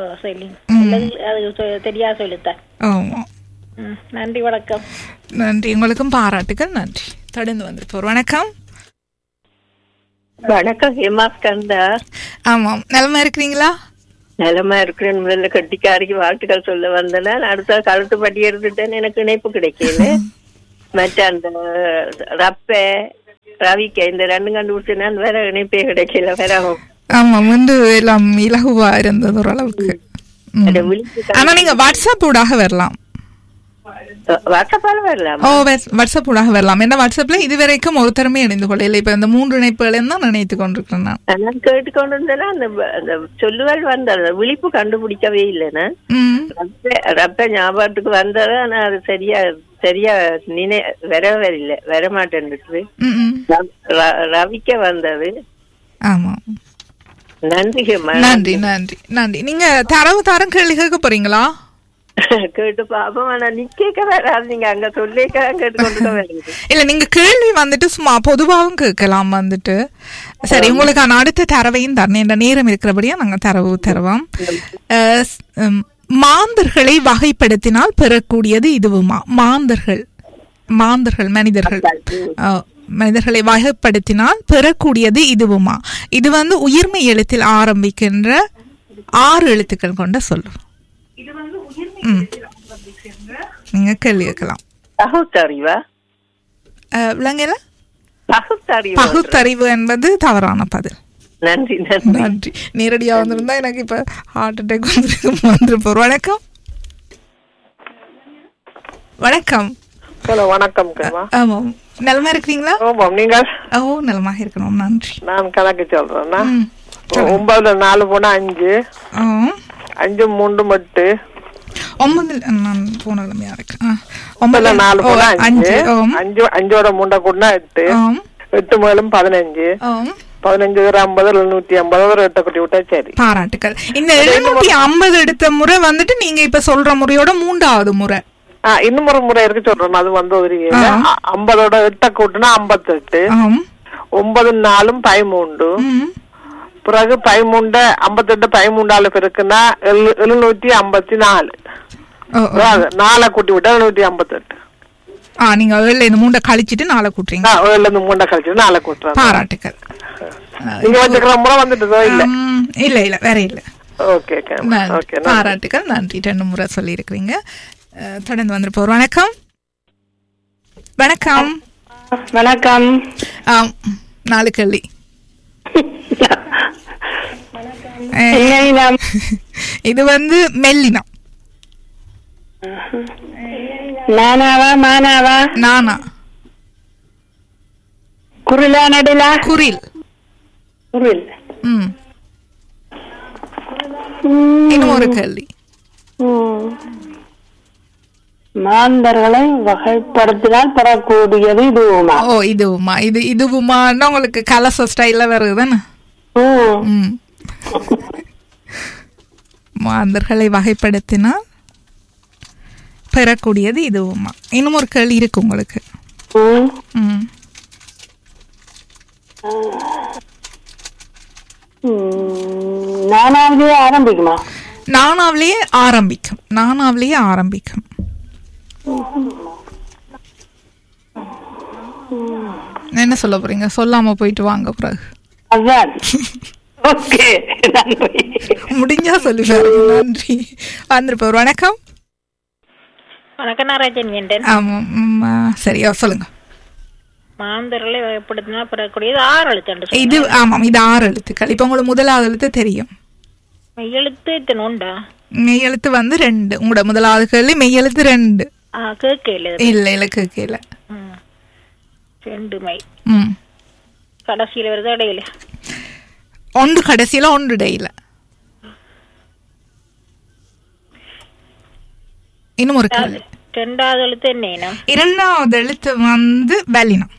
நன்றி வணக்கம். நன்றி. உங்களுக்கும் பாராட்டுகள். நன்றி. தொடர்ந்து வந்துருப்போம். வணக்கம். வணக்கம் ஹேமா ஸ்கந்தா. ஆமாம் நலமா இருக்கிறீங்களா? நிலமா இருக்கிறேன். முதல்ல கட்டிக்காரிக்கு வாழ்த்துக்கள் சொல்ல வந்தேன். அடுத்த கழுத்து பட்டி எடுத்துட்டேன்னு எனக்கு இணைப்பு கிடைக்கல. மற்ற அந்த ரப்ப ரவிக்க இந்த ரெண்டு கண்டுபிடிச்சேன்னா வேற இணைப்பே கிடைக்கல. வேற ஆமா வந்து எல்லாம் இலகுவா இருந்தது ஓரளவுக்கு. ஆனா நீங்க வாட்ஸ்அப் ஊடாக வரலாம். வாட்ஸ்அப்பால வரலாம். ஓ வாட்ஸ்அப் ஊடாக வரலாம். ஏன்னா வாட்ஸ்அப்ல இதுவரைக்கும் ஒருத்தருமே இணைந்து கொள்ளல. இப்ப இந்த மூன்று இணைப்புகளையும் தான் நினைத்து கொண்டிருக்கிறேன் நான். நான் கேட்டுக்கொண்டு இருந்தேன்னா அந்த அந்த சொல்லுவாள் வந்த அந்த விழிப்பு கண்டுபிடிக்கவே இல்லைன்னா ரப்ப ஞாபகத்துக்கு வந்தது. ஆனா அது சரியா சரியா நினை வர வரல வர மாட்டேன்னுட்டு ரவிக்க வந்தது. ஆமா நன்றி நன்றி நன்றி நன்றி. நீங்க தரவு தரம் கேள்வி கேட்க போறீங்களா? கேட்டு பாப்போம். ஆனா நீ கேட்க வராது. நீங்க அங்க சொல்லிக்க கேட்டுக்கொண்டு வருது. இல்ல நீங்க கேள்வி வந்துட்டு சும்மா பொதுவாகவும் கேட்கலாம் வந்துட்டு. சரி உங்களுக்கான அடுத்த தரவையும் தரேன். நேரம் இருக்கிறபடியா நாங்க தரவு தருவோம். மாந்தர்களை வகைப்படுத்தினால் பெறக்கூடியது இதுவுமா? மாந்தர்கள் மாந்தர்கள் மனிதர்கள் மனிதர்களை வகைப்படுத்தினால் பெறக்கூடியது இதுவுமா? இது வந்து உயிர்மை எழுத்தில் ஆரம்பிக்கின்ற ஆறு எழுத்துக்கள் கொண்ட சொல்லு. நீங்க கேள்வி கேட்கலாம். பகுத்தறிவா? விளங்கல. பகுத்தறிவு பகுத்தறிவு என்பது தவறான பதில். நன்றி நன்றி. நேரடியா வந்திருந்தா எனக்கு இப்ப ஹார்ட் அட்டாக் வந்துருப்போம். வணக்கம் வணக்கம். ஹலோ வணக்கம். ஆமாம் நலமா இருக்கிறீங்களா? நீங்கள்? ஓ நலமாக இருக்கணும். நன்றி. நான் கணக்கு சொல்றேன்னா ஒன்பதுல நாலு போனா அஞ்சு, அஞ்சு மூன்று மட்டு ஒன்பது. நான் போன கிழமையா இருக்கேன். ஒன்பதுல நாலு போனா அஞ்சு, அஞ்சு அஞ்சோட மூண்டை கூடனா எட்டு, எட்டு மேலும் பதினஞ்சு, பதினஞ்சு ஐம்பது எழுநூத்தி ஐம்பது ஒரு எட்ட குட்டி விட்டா சரி. பாராட்டுக்கள். இந்த எழுநூத்தி ஐம்பது எடுத்த முறை வந்துட்டு நீங்க இப்ப சொல்ற முறையோட மூன்றாவது முறை. இன்னும் ஒரு முறை இருக்கு சொல்றேன். அது வந்து ஒரு ஐம்பதோட எட்ட கூட்டுனா ஐம்பத்தி எட்டு, ஒன்பது நாலும் பதிமூன்று, பிறகு பதிமூண்ட ஐம்பத்தி எட்டு பதிமூண்டாலு பெருக்குன்னா எழுநூத்தி ஐம்பத்தி நாலு. நாளை கூட்டி விட்டா எழுநூத்தி ஐம்பத்தி எட்டு. நீங்க ஏழுல இந்த மூண்டை கழிச்சிட்டு நாளை கூட்டுறீங்க. ஏழுல இருந்து மூண்டை கழிச்சிட்டு நாளை கூட்டுறேன். பாராட்டுக்கள். நீங்க வச்சுக்கிற முறை வந்துட்டதோ இல்ல? இல்ல இல்ல வேற இல்ல. ஓகே பாராட்டுக்கள். நன்றி. ரெண்டு முறை சொல்லி இருக்கிறீங்க. தொடர்ந்து வந்துருப்போம். வணக்கம் வணக்கம் வணக்கம். நாலு கேள்வி. இது வந்து மெல்லினம். நானாவா மானாவா? நானா. குரிலா நடுலா? குரில். குரில். ம் இன்னும் ஒரு கேள்வி. மாந்தர்களை வகைப்படுத்தினால் பெறக்கூடியது இதுவுமா? ஓ இதுவுமா. இது இதுவுமான்னா உங்களுக்கு கலச ஸ்டைல்ல வருதுதானே? ம் மாந்தர்களை வகைப்படுத்தினால் பெறக்கூடியது இதுவுமா. இன்னும் ஒரு கேள்வி இருக்கு உங்களுக்கு. ம் நானாவிலேயே ஆரம்பிக்குமா? நானாவிலேயே ஆரம்பிக்கும். நானாவிலேயே ஆரம்பிக்கும். என்ன சொல்ல போறீங்க? சொல்லாம போயிட்டு வாங்க பிறகு. முடிஞ்சா சொல்லி பாருங்க. நன்றி. வந்திருப்போம். வணக்கம் வணக்கம். நாராஜன் வேண்டன். ஆமா சரியா சொல்லுங்க. மாந்தர்களை வகைப்படுத்தினா பெறக்கூடியது ஆறு எழுத்து. இது ஆமாம் இது ஆறு எழுத்துக்கள். இப்ப உங்களுக்கு முதலாவது எழுத்து தெரியும். மெய்யெழுத்து இத்தனை உண்டா? மெய்யெழுத்து வந்து ரெண்டு. உங்களோட முதலாவது கேள்வி மெய்யெழுத்து ரெண்டு. கேட்கல இல்ல இல்ல கேட்கல. ரெண்டு மை. ம் கடைசியில வருது இடையில. ஒன்று கடைசியில ஒன்று இடையில. இன்னும் ஒரு கேள்வி. இரண்டாவது எழுத்து என்ன இனம்? இரண்டாவது எழுத்து வந்து வல்லினம்.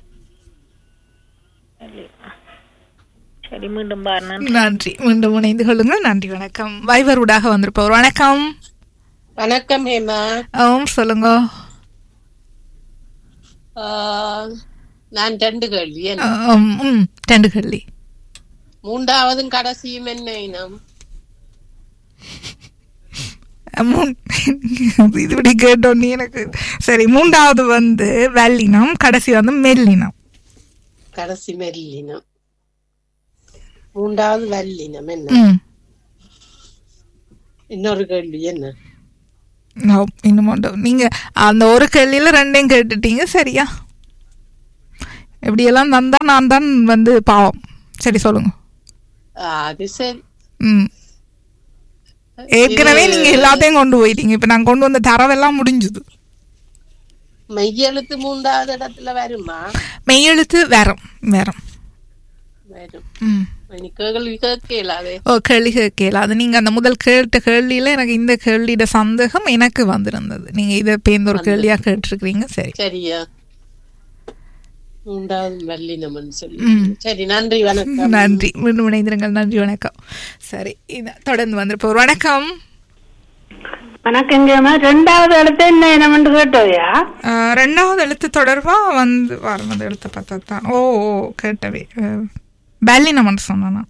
சரி மீண்டும் பாருங்க. நன்றி. மீண்டும் இணைந்து கொள்ளுங்கள். நன்றி. வணக்கம். வைவர் ஊடாக வந்திருப்போம். வணக்கம். வணக்கம் ஹேமா. ஓம் சொல்லுங்க. நான் ரெண்டு கேள்வி. ரெண்டு கேள்வி. மூன்றாவதும் கடைசியும் என்ன இனம்? இப்படி கேட்டோன்னு எனக்கு சரி. மூன்றாவது வந்து வல்லினம், கடைசி வந்து மெல்லினம். கடைசி மெல்லினம், மூன்றாவது வல்லினம். என்ன இன்னொரு கேள்வி என்ன? இன்னும் நீங்க அந்த ஒரு கேள்வியில ரெண்டையும் கேட்டுட்டீங்க. சரியா? எப்படியெல்லாம் தந்தா நான் தான் வந்து பாவம். சரி சொல்லுங்க. அது சரி. ம் ஏற்கனவே நீங்க எல்லாத்தையும் கொண்டு போயிட்டீங்க. இப்ப நான் கொண்டு வந்த தரவெல்லாம் முடிஞ்சுது. மெய்யெழுத்து மூன்றாவது இடத்துல வருமா? மெய்யெழுத்து வேறம் வேறம் வரும். ம் கேள்வி கேட்கலாது. ஓ கேள்வி கேட்கல. அது நீங்க அந்த முதல் கேட்ட கேள்வியில எனக்கு இந்த கேள்வியோட சந்தேகம் எனக்கு வந்திருந்தது. நீங்க இதை பேர்ந்த ஒரு கேள்வியா கேட்டிருக்கிறீங்க. சரி சரியா? மூன்றாவது வல்லினம்னு சொல்லி. சரி, நன்றி வணக்கம். நன்றி, மீண்டும் இணைந்திருங்கள். நன்றி வணக்கம். சரி, தொடர்ந்து வந்திருப்போம். வணக்கம். வணக்கங்க. ரெண்டாவது எழுத்து என்ன என்னமென்று கேட்டவையா? ரெண்டாவது எழுத்து தொடர்பா வந்து வரது எழுத்த பார்த்தா தான். ஓ ஓ கேட்டவே பேலினம்னு சொன்னா.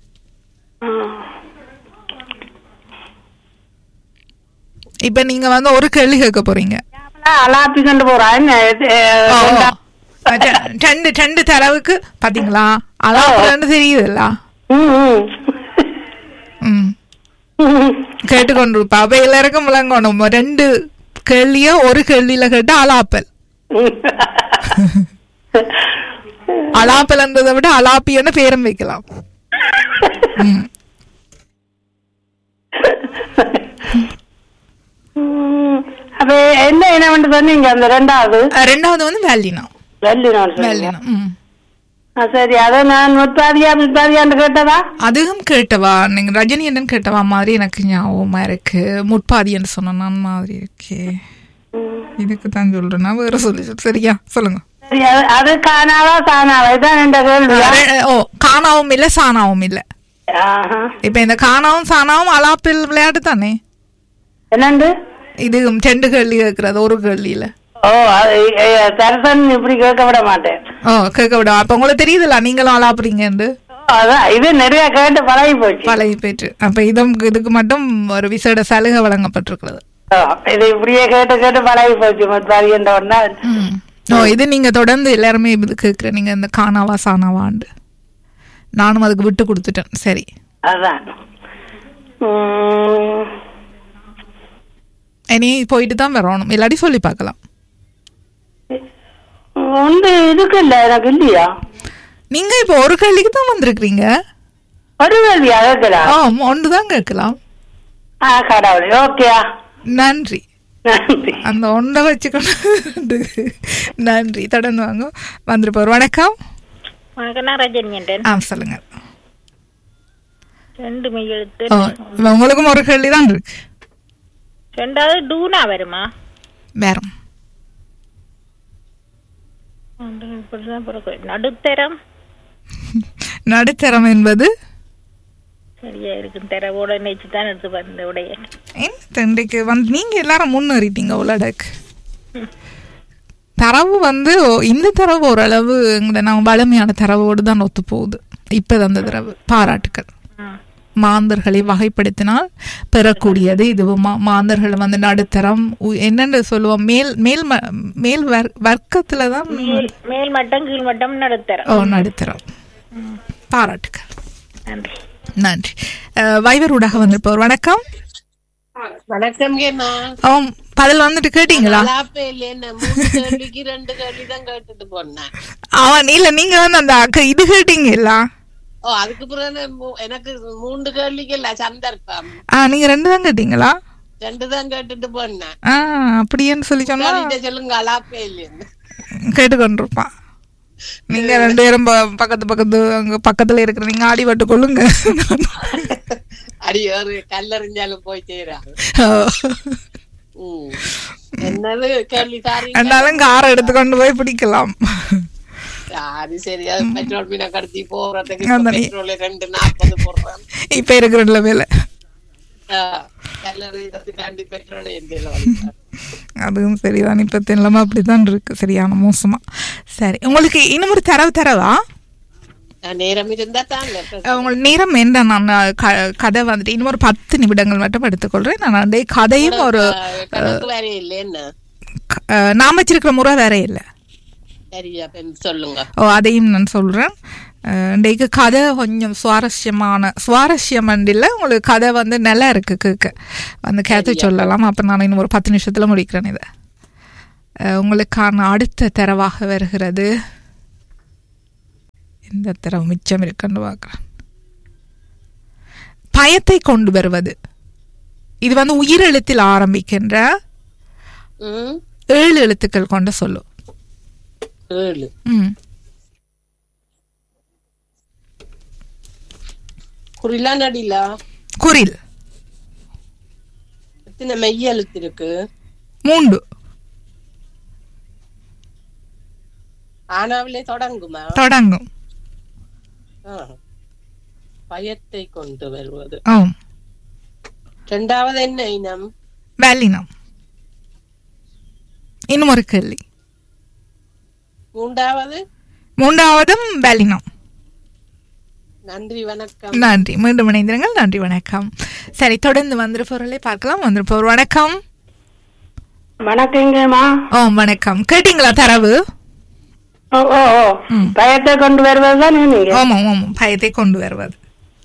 இப்ப நீங்க வந்து ஒரு கேள்வி கேட்க போறீங்க. அலாப்பி கண்டு போறாங்க. ரெண்டு ரெண்டு தரவுக்கு பாத்தீங்களா? அதான் தெரியுதுல்ல. ம் கேட்டுக்கொண்டிருப்பா. அப்ப எல்லாருக்கும் விளங்கணும். ரெண்டு கேள்விய ஒரு கேள்வியில கேட்டா அலாப்பல். அலாப்பல்ன்றதை விட அலாப்பின்னு பேரும் வைக்கலாம். அப்ப என்ன என்ன சொன்னீங்க? அந்த ரெண்டாவது ரெண்டாவது வந்து வேலினா. வேலினா. ம் சரி, அத நான் முற்பாதியா முற்பாதியான்னு கேட்டவா? அதுவும் கேட்டவா? நீங்க ரஜினி என்னன்னு கேட்டவா மாதிரி எனக்கு ஞாபகமா இருக்கு. முற்பாதின்னு சொன்ன நான் மாதிரி இருக்கு. இதுக்கு தான் சொல்றேன். நான் வேற சொல்லி. சரியா சொல்லுங்க. அது காணாவா சாணாவா? இதான் ரெண்டு கேள்வி. ஓ காணாவும் இல்ல சாணாவும் இல்ல. இப்ப இந்த காணாவும் சாணாவும் அலாப்பில் விளையாட்டு தானே. என்னண்டு இது ரெண்டு கேள்வி கேட்கறது ஒரு கேள்வியில. ஓ தரசன் இப்படி கேட்க விட மாட்டேன். ஓ கேட்க விட. அப்ப உங்களுக்கு தெரியுதுல்ல நீங்களும் அலாப்புறீங்க. அதான் இது நிறைய கேட்டு பழகி போச்சு. பழகி போயிட்டு அப்ப இதும் இதுக்கு மட்டும் ஒரு விசேட சலுகை வழங்கப்பட்டிருக்கிறது. இது இப்படியே கேட்டு கேட்டு பழகி போச்சு. மற்ற ஒன்னா ஓ இது நீங்க தொடர்ந்து எல்லாருமே இது கேட்குற நீங்க இந்த காணாவா சாணாவாண்டு. நானும் அதுக்கு விட்டு கொடுத்துட்டேன். சரி, அதான் இனி போயிட்டு தான் வரணும். இல்லாட்டி சொல்லி பார்க்கலாம். ஒன்று இதுக்கு இல்ல எனக்கு இல்லையா? நீங்க இப்ப ஒரு கேள்விக்கு தான் வந்திருக்கீங்க. ஒரு கேள்வியா கேட்கலாம்? ஆ ஒன்று தான் கேட்கலாம். ஆ கடவுளே. ஓகேயா, நன்றி. நன்றி. அந்த ஒன்றை வச்சுக்கொண்டு நன்றி. தொடர்ந்து வாங்க வந்துருப்போம். வணக்கம். வணக்கம், நான் ரஜினி. ஆ சொல்லுங்க. ரெண்டு மெய்யெழுத்து. உங்களுக்கும் ஒரு கேள்வி தான் இருக்கு. ரெண்டாவது டூனா வருமா? வேறும் நடுத்தரம். நடுத்தரம் என்பது சரியா இருக்கு. தரவோட நினைச்சு தான் எடுத்து வந்த உடைய இன்றைக்கு வந்து நீங்க எல்லாரும் முன்னேறிட்டீங்க. உலடக்கு தரவு வந்து இந்த தரவு ஓரளவு நாங்கள் வலிமையான தரவோடு தான் ஒத்து போகுது. இப்ப அந்த தரவு பாராட்டுக்கள். மாந்தர்களை வகைப்படுத்தினால் பெறக்கூடியது இதுவும். மாந்தர்கள் வந்து நடுத்தரம் என்னென்று சொல்லுவோம். மேல் மேல் மேல் வர்க்கத்துலதான் மேல் மட்டம் கீழ் மட்டம் நடுத்தரம். ஓ நடுத்தரம். பாராட்டுக்கள். நன்றி. நன்றி. வைவர் ஊடாக வந்திருப்பவர். வணக்கம். வணக்கம். பதில் வந்துட்டு கேட்டீங்களா? ரெண்டு கேள்வி தான் கேட்டுட்டு போனேன். அவன் இல்ல நீங்க வந்து அந்த இது கேட்டீங்களா? ஓ அதுக்கு பிறகு எனக்கு மூன்று கேள்விக்கு இல்ல சந்தர்ப்பம். ஆ நீங்க ரெண்டு தான் கேட்டீங்களா? ரெண்டு தான் கேட்டுட்டு போனேன். ஆ அப்படியேன்னு சொல்லி சொன்னா சொல்லுங்க. அலாப்பே இல்லைன்னு கேட்டுக்கொண்டிருப்பான். நீங்க ரெண்டு பேரும் பக்கத்து பக்கத்து அங்க பக்கத்துல இருக்கிற நீங்க ஆடி வட்டு கொள்ளுங்க. அடி ஒரு கல்லறிஞ்சாலும் போய் செய்யறாங்க. என்னது கேள்வி? சாரி, என்னாலும் காரை எடுத்துக்கொண்டு போய் பிடிக்கலாம். அது சரி. பெட்ரோல் மீன கடத்தி போறதுக்கு பெட்ரோல் ரெண்டு நாற்பது போடுறான் இப்ப இருக்கிற வேலை. அதுவும் சரிதான். இப்ப தெரியலாம அப்படிதான் இருக்கு. சரியான மோசமா. சரி, உங்களுக்கு இன்னும் ஒரு தரவு தரவா? நேரம் இருந்தா தாங்க. உங்களுக்கு நேரம் என்ன? நான் கதை வந்துட்டு இன்னும் ஒரு பத்து நிமிடங்கள் மட்டும் எடுத்துக்கொள்றேன். நான் கதையும் ஒரு வேற இல்லை. என்ன நாம வச்சிருக்கிற முறை வேற இல்லை. சொல்லுங்க. ஓ அதையும் நான் சொல்றேன். இன்றைக்கு கதை கொஞ்சம் சுவாரஸ்யமான சுவாரஸ்யம் இல்லை, உங்களுக்கு கதை வந்து நல்லா இருக்கு கேட்க, அந்த கதை சொல்லலாம். அப்போ நான் இன்னும் ஒரு பத்து நிமிஷத்தில் முடிக்கிறேன். இதை உங்களுக்கான அடுத்த தரவாக வருகிறது. இந்த தரவு மிச்சம் இருக்குன்னு பார்க்குறேன். பயத்தை கொண்டு வருவது. இது வந்து உயிரெழுத்தில் ஆரம்பிக்கின்ற ஏழு எழுத்துக்கள் கொண்ட சொல்லும். குரில். எத்தனை மெய் எழுத்து இருக்கு? மூன்று. ஆனாவிலே தொடங்குமா? தொடங்கும். பயத்தை கொண்டு வருவது. ஆம். இரண்டாவது என்ன இனம்? வேலினம். இன்னும் ஒரு கேள்வி. மூன்றாவது? மூன்றாவதும் வேலினம். நன்றி, வணக்கம். நன்றி, மீண்டும் இணைந்திருங்கள். நன்றி, வணக்கம். சரி, தொடர்ந்து வந்திருப்பவர்களை பார்க்கலாம். வந்திருப்பவர் வணக்கம். வணக்கங்கம்மா. ஓ வணக்கம். கேட்டீங்களா தரவு? ஓ ஓ பயத்தை கொண்டு வருவதுதான். ஆமா ஆமா, பயத்தை கொண்டு வருவது.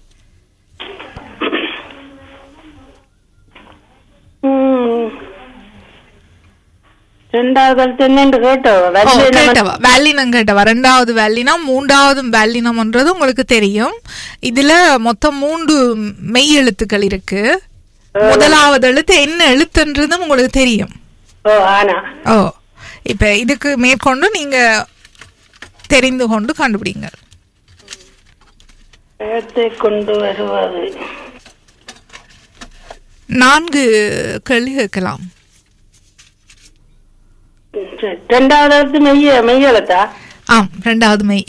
வேலினம் கேட்டவா? ரெண்டாவது வேலினம், மூன்றாவது வேலினம்ன்றது உங்களுக்கு தெரியும். இதுல மொத்தம் மூன்று மெய் எழுத்துக்கள் இருக்கு. முதலாவது எழுத்து என்ன எழுத்துன்றதும் உங்களுக்கு தெரியும். ஓ, இப்ப இதுக்கு மேற்கொண்டு நீங்க தெரிந்து கொண்டு கண்டுபிடிங்க. கொண்டு வருவது நான்கு கேள்வி கேட்கலாம். ரெண்டாவது மெய் மெய் எழுத்தா? ஆம், ரெண்டாவது மெய்.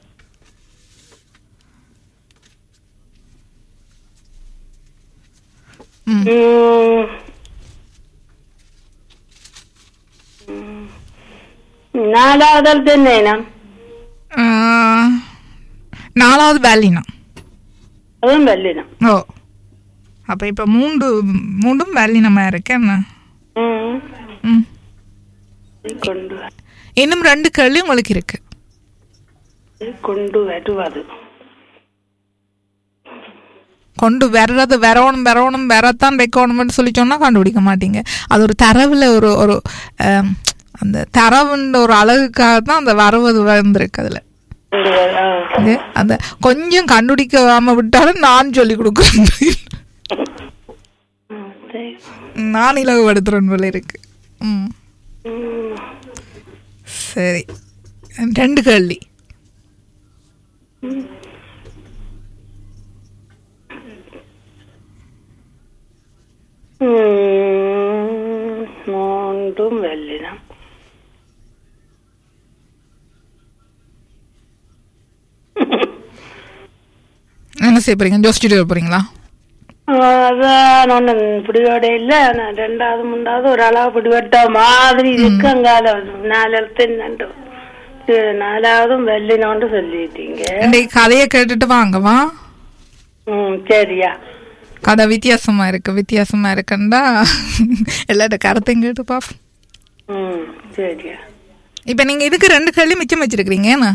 நாலாவது என்ன? நாலாவது வேலினம். அதுவும் வேலினம். ஓ, அப்ப இப்ப மூன்று மூன்றும் வேலினமா இருக்கு. என்ன இன்னும் ரெண்டு கேள்வி உங்களுக்கு இருக்கு. கொண்டு வருவது. கொண்டு வர்றது வரணும் வரணும் வரத்தான் வைக்கணும்னு சொல்லி சொன்னா கண்டுபிடிக்க மாட்டீங்க. அது ஒரு தரவுல ஒரு ஒரு அந்த தரவுன்ற ஒரு அழகுக்காக தான் அந்த வரவது வந்திருக்கு. அதுல அந்த கொஞ்சம் கண்டுபிடிக்காம விட்டாலும் நான் சொல்லி கொடுக்குறேன், நான் இலகுபடுத்துறேன் போல இருக்கு. ம், சரி, ரெண்டு கேள்வி. மூன்றும் வெள்ளினம். என்ன செய்ய போறீங்க? ஜோசிச்சுட்டு போறீங்களா? அதான் ஒன்னும் பிடிவோட இல்ல. ரெண்டாவது மூன்றாவது ஒரு அளவு பிடிவட்ட மாதிரி இருக்குங்கால நாலு எழுத்து நாலாவதும் வெள்ளினோண்டு சொல்லிட்டீங்க. கதையை கேட்டுட்டு வாங்கவா? ம், சரியா. கதை வித்தியாசமா இருக்கு, வித்தியாசமா இருக்குண்டா எல்லாரோட கருத்தையும் கேட்டு பாப்போம். ம், சரியா. இப்ப நீங்க இதுக்கு ரெண்டு கேள்வி மிச்சம் வச்சிருக்கீங்க. என்ன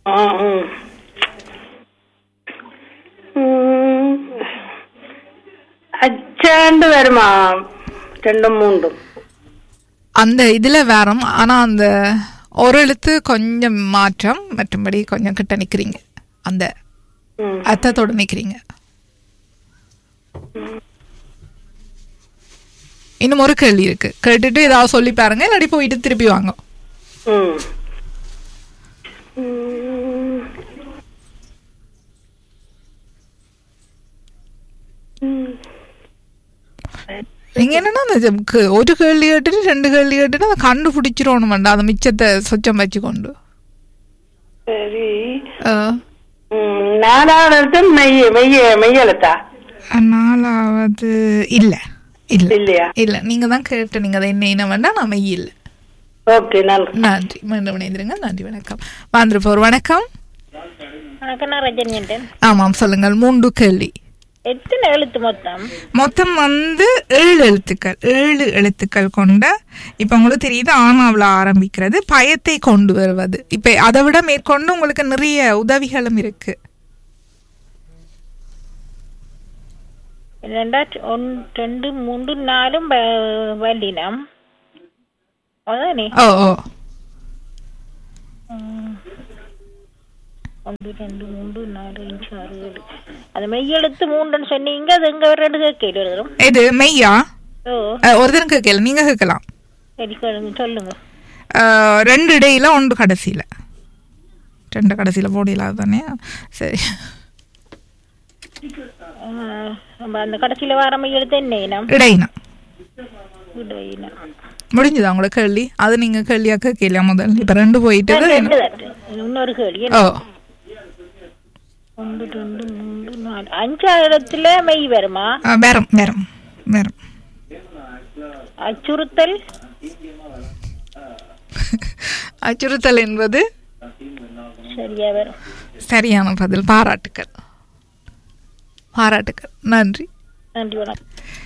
அச்சாண்டு வருமா? ரெண்டும் மூன்றும் அந்த இதுல வேறும். ஆனா அந்த ஒரு எழுத்து கொஞ்சம் மாற்றம், மற்றபடி கொஞ்சம் கிட்ட நிக்கிறீங்க, அந்த அர்த்தத்தோட நிக்கிறீங்க. இன்னும் ஒரு கேள்வி இருக்கு, கேட்டுட்டு ஏதாவது சொல்லி பாருங்க, இல்லாட்டி போயிட்டு திருப்பி வாங்க. நீங்க என்னன்னா ஒரு கேள்வி கேட்டுட்டு ரெண்டு கேள்வி கேட்டுட்டு அதை கண்டுபிடிச்சிடணும் வேண்டாம், அதை மிச்சத்தை சொச்சம் வச்சு கொண்டு. சரி, நாலாவது மெய்யெழுத்தா? நாலாவது இல்ல இல்ல இல்லையா? இல்ல, நீங்க தான் கேட்டு நீங்க அதை என்ன என்ன வேண்டாம், நான் மெய் இல்லை. ஓகே, நன்றி, மீண்டும் இணைந்திருங்க. நன்றி, வணக்கம். வாந்திருப்போர் வணக்கம். வணக்கம், நான் ரஜினி. ஆமாம், சொல்லுங்கள். மூன்று கேள்வி. எத்தனை எழுத்து மொத்தம்? மொத்தம் வந்து ஏழு எழுத்துக்கள் ஏழு எழுத்துக்கள் கொண்ட, இப்ப உங்களுக்கு தெரியுது ஆனாவில் ஆரம்பிக்கிறது, பயத்தை கொண்டு வருவது. இப்ப அதை விட மேற்கொண்டு உங்களுக்கு நிறைய உதவிகளும் இருக்கு. ரெண்டாயிரத்தி ஒன் ரெண்டு மூன்று நாலும் வல்லினம் அதானே? ஓ ஓ ஒன்று ரெண்டு மூன்று நாலு அஞ்சு ஆறு ஏழு. அது மெய்யெழுத்து மூன்றுன்னு சொன்னீங்க. அது எங்க ரெண்டு கேட்கல வரும். இது மெய்யா? ஓ ஒரு தினம் கேட்கல, நீங்க கேட்கலாம். சரி சொல்லுங்க. ரெண்டு இடையில ஒன்று கடைசியில, ரெண்டு கடைசியில போடல தானே? சரி, அந்த கடைசியில வர மெய்யெழுத்து என்ன இனம்? இடையினம். இடையினம் முடிஞ்சுதா உங்களுக்கு கேள்வி? அது நீங்க கேள்வியா கேட்கலையா முதல்? இப்ப ரெண்டு போயிட்டு இன்னொரு கேள்வி. ஓ ஒன்று ரெண்டு மூன்று நாலு அஞ்சாயிரத்துல மெய் வருமா? வேறம் வேறம் வேறம். அச்சுறுத்தல். அச்சுறுத்தல் என்பது சரியா வரும். சரியான பதில். பாராட்டுக்கள் பாராட்டுக்கள். நன்றி நன்றி. வணக்கம்.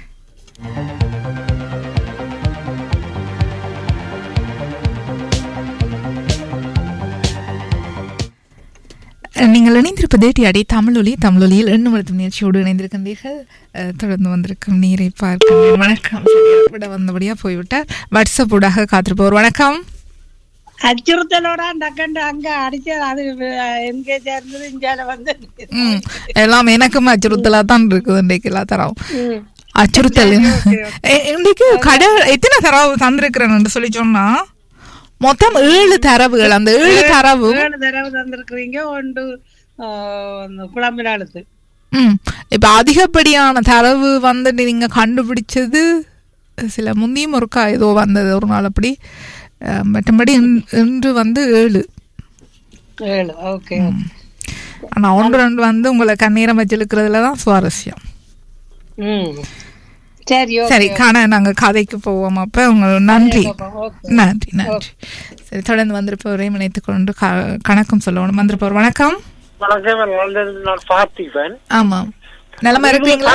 நீங்கள் இணைந்திருப்பது டிஆடி தமிழொலி. தமிழொலியில் எண்ணு மருத்துவ முயற்சியோடு இணைந்திருக்கின்றீர்கள். தொடர்ந்து வந்திருக்கும் நீரை பார்க்க வணக்கம். விட வந்தபடியா போய்விட்டார். வாட்ஸ்அப் ஊடாக காத்திருப்போர். வணக்கம். அச்சுறுத்தலோட அங்க அடிச்சது அது எங்கே சேர்ந்தது இந்தியால வந்து எல்லாம் எனக்கும் அச்சுறுத்தலா தான் இருக்குது. இன்றைக்கு எல்லா தரம் அச்சுறுத்தல். இன்றைக்கு கடை எத்தனை தரவு தந்திருக்கிறேன்னு சொல்லி சொன்னா மொத்தம் ஏழு தரவுகள். அந்த ஏழு தரவு ஏழு தரவு தந்திருக்கிறீங்க. ஒன்று குழம்பினாலுக்கு. ம் இப்ப அதிகப்படியான தரவு வந்து நீங்க கண்டுபிடிச்சது சில முந்தியும் ஒருக்கா ஏதோ வந்தது ஒரு நாள் அப்படி. மற்றபடி இன்று வந்து ஏழு ஏழு. ஓகே. ஆனா ஒன்று ரெண்டு வந்து உங்களை கண்ணீரம் வச்சிருக்கிறதுலதான் சுவாரஸ்யம். சரி சரி காண நாங்க கதைக்கு போவோம். அப்ப உங்களுக்கு நன்றி நன்றி நன்றி. சரி தொடர்ந்து வந்திருப்பவரை இணைத்துக் கொண்டு கணக்கும் சொல்லணும். வந்திருப்பவர். வணக்கம். ஆமாம் நலமா இருக்கீங்களா?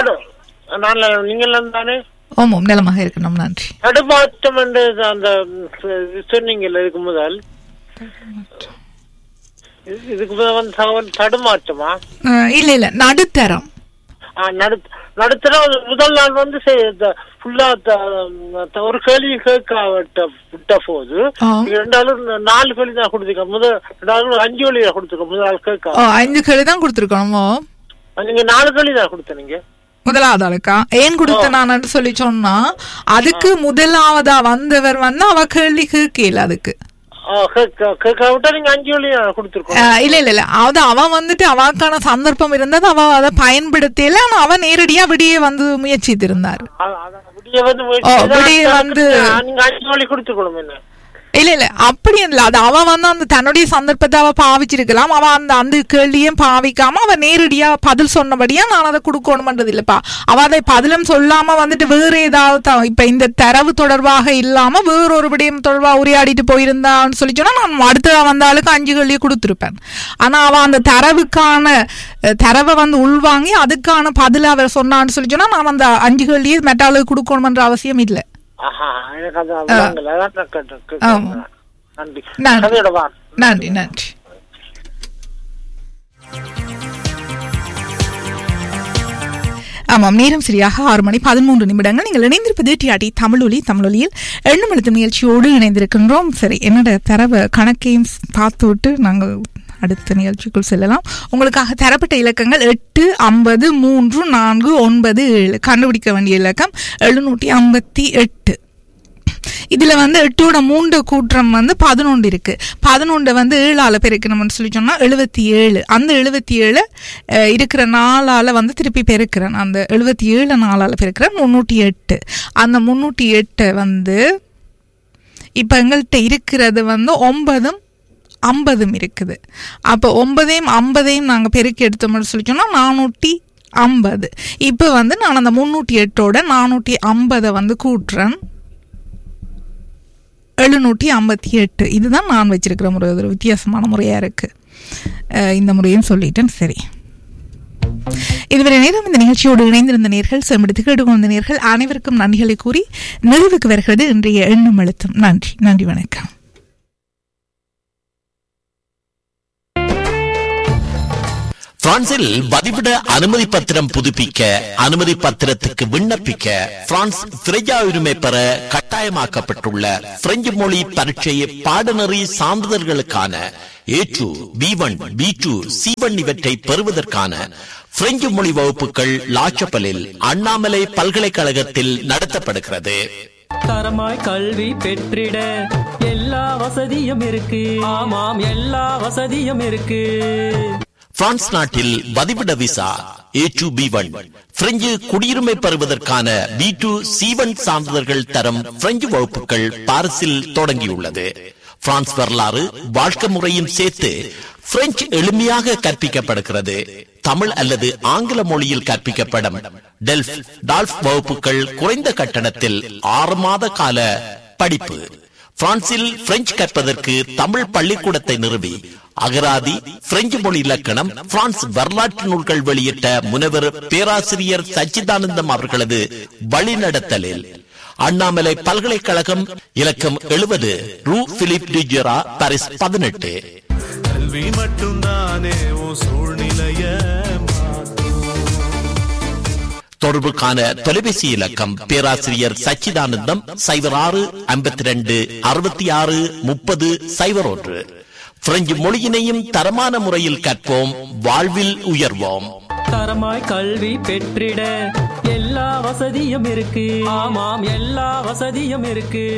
ஆமாம் நலமாக இருக்கணும். நன்றி. தடுமாற்றம் என்று அந்த சொன்னீங்கல்ல இதுக்கு முதல், இதுக்கு முதல் வந்து தகவல் தடுமாற்றமா? இல்ல இல்ல நடுத்தரம். நடுத்தரம் முதல் நாள் வந்து ஃபுல்லா ஒரு கேள்வி கேட்க விட்ட போது ரெண்டாலும் நாலு கேள்வி தான் கொடுத்துருக்கோம். முதல் ரெண்டாவது அஞ்சு கேள்வி தான் கொடுத்துருக்கோம். முதல் நாள் கேட்க அஞ்சு கேள்வி தான் கொடுத்துருக்கோமோ? நீங்க நாலு கேள்வி தான் கொடுத்த. நீங்க முதலாவது ஆளுக்கா ஏன் கொடுத்த நான் சொல்லி சொன்னா அதுக்கு முதலாவதா வந்தவர் வந்து அவ கேள்வி கேட்கல. அதுக்கு இல்ல இல்ல இல்ல அது அவன் வந்துட்டு அவக்கான சந்தர்ப்பம் இருந்தது. அவ அதை பயன்படுத்தல. ஆனா அவன் நேரடியா விடிய வந்து முயற்சித்து இருந்தார். வந்து இல்ல இல்ல அப்படி இல்ல. அது அவ வந்து அந்த தன்னுடைய சந்தர்ப்பத்தை அவ பாவிச்சிருக்கலாம். அவ அந்த அந்த கேள்வியும் பாவிக்காம அவ நேரடியா பதில் சொன்னபடியா நான் அதை கொடுக்கணும்ன்றது இல்லப்பா. அவ அதை பதிலும் சொல்லாம வந்துட்டு வேற ஏதாவது இப்ப இந்த தரவு தொடர்பாக இல்லாம வேற ஒரு விடயம் தொடர்பாக உரையாடிட்டு போயிருந்தான்னு சொல்லி சொன்னா நான் அடுத்த வந்தாளுக்கு அஞ்சு கேள்வியை கொடுத்துருப்பேன். ஆனா அவ அந்த தரவுக்கான தரவை வந்து உள்வாங்கி அதுக்கான பதில அவர் சொன்னான்னு சொல்லி சொன்னா நான் அந்த அஞ்சு கேள்வியை மெட்டாளுக்கு கொடுக்கணும்ன்ற அவசியம் இல்லை. நன்றி நன்றி. ஆமாம் நேரம் சரியாக ஆறு மணி பதிமூன்று நிமிடங்கள். நீங்கள் இணைந்திருப்பது டிஆடி தமிழொலி. தமிழொலியில் எண்ணு மழுத்தும் நிகழ்ச்சியோடு இணைந்திருக்கின்றோம். சரி என்னோட தரவு கணக்கையும் பார்த்து விட்டு நாங்கள் அடுத்த நிகழ்ச்சிக்குள் செல்லலாம். உங்களுக்காக தரப்பட்ட இலக்கங்கள் எட்டு ஐம்பது மூன்று நான்கு ஒன்பது ஏழு. கண்டுபிடிக்க வேண்டிய இலக்கம் எழுநூற்றி ஐம்பத்தி எட்டு. இதுல வந்து எட்டோட மூன்று கூற்றம் வந்து பதினொன்று இருக்கு. பதினொன்று வந்து ஏழால பெருக்கணும்னு சொல்லி சொன்னா எழுபத்தி ஏழு. அந்த எழுபத்தி ஏழு இருக்கிற நாளால வந்து திருப்பி பெருக்கிறேன். அந்த எழுபத்தி ஏழு நாளால பெருக்கிறேன் முன்னூற்றி எட்டு. அந்த முன்னூற்றி எட்டை வந்து இப்ப எங்கள்கிட்ட இருக்கிறது வந்து ஒன்பதும் ஐம்பதும் இருக்குது. அப்போ ஒன்பதையும் ஐம்பதையும் நாங்கள் பெருக்கி எடுத்தோம்னு சொல்லி சொன்னா நானூற்றி ஐம்பது. இப்போ வந்து நான் அந்த முன்னூற்றி எட்டோட நானூற்றி ஐம்பதை வந்து கூட்டுறேன். எழுநூற்றி ஐம்பத்தி எட்டு. இதுதான் நான் வச்சிருக்கிற முறை. ஒரு வித்தியாசமான முறையா இருக்கு. இந்த முறையும் சொல்லிட்டேன். சரி இதுவரை நேரம் இந்த நிகழ்ச்சியோடு இணைந்திருந்த நேர்கள் செம்படுத்து கேட்டுக்கொண்ட நேர்கள் அனைவருக்கும் நன்றிகளை கூறி நிறைவுக்கு வருகிறது இன்றைய எண்ணும் எழுத்தும். நன்றி நன்றி வணக்கம். பிரான்சில் வதிவிட அனுமதி பத்திரம் புதுப்பிக்க அனுமதி பத்திரத்துக்கு விண்ணப்பிக்க பிரான்ஸ் பிரஜா உரிமை பெற கட்டாயமாக்கப்பட்டுள்ள பிரெஞ்சு மொழி பரீட்சை பாடநெறி சான்றிதழ்களுக்கான ஏ two B one B two C one இவற்றை பெறுவதற்கான பிரெஞ்சு மொழி வகுப்புகள் லாச்சப்பலில் அண்ணாமலை பல்கலைக்கழகத்தில் நடத்தப்படுகிறது. தரமாய் கல்வி பெற்றிட எல்லா வசதியும் இருக்கு. ஆமாம், எல்லா வசதியும் இருக்கு. பிரான்ஸ் நாட்டில் வதிவிட விசா ஏ டூ பி ஒன், பிரெஞ்சு குடியுரிமை பெறுவதற்கான பி டூ சி ஒன் சான்றிதழ்கள் தரம் பிரெஞ்சு வகுப்புகள் பாரிஸில் தொடங்கியுள்ளது. பிரான்ஸ் வரலாறு வாழ்க்கை முறையும் சேர்த்து பிரெஞ்சு எளிமையாக கற்பிக்கப்படுகிறது. தமிழ் அல்லது ஆங்கில மொழியில் கற்பிக்கப்படும் டெல்ஃப் டால்ஃப் வகுப்புகள் குறைந்த கட்டணத்தில் ஆறு மாத கால படிப்பு. பிரான்சில் பிரெஞ்சு கற்பதற்கு தமிழ் பள்ளிக்கூடத்தை நிறுவி அகராதி, பிரெஞ்சு மொழி இலக்கணம், பிரான்ஸ் வரலாற்று நூல்கள் வெளியிட்ட முனைவர் பேராசிரியர் சச்சிதானந்தம் அவர்களது வழிநடத்தலில் அண்ணாமலை பல்கலைக்கழகம், இலக்கம் எழுபது, ரூ பிலிப் டிஜெரா, பாரிஸ் பதினெட்டு. கல்வி மட்டும்தானே சூழ்நிலைய தொடர்புக்கான தொலைபேசி இலக்கம் பேராசிரியர் சச்சிதானந்தம் சைபர் ஆறு ஐம்பத்தி ரெண்டு அறுபத்தி ஆறு முப்பது சைபர் ஒன்று. பிரெஞ்சு மொழியினையும் தரமான முறையில் கற்போம், வாழ்வில் உயர்வோம். தரமாய் கல்வி பெற்றிட எல்லா வசதியும் இருக்கு. ஆமாம், எல்லா வசதியும் இருக்கு.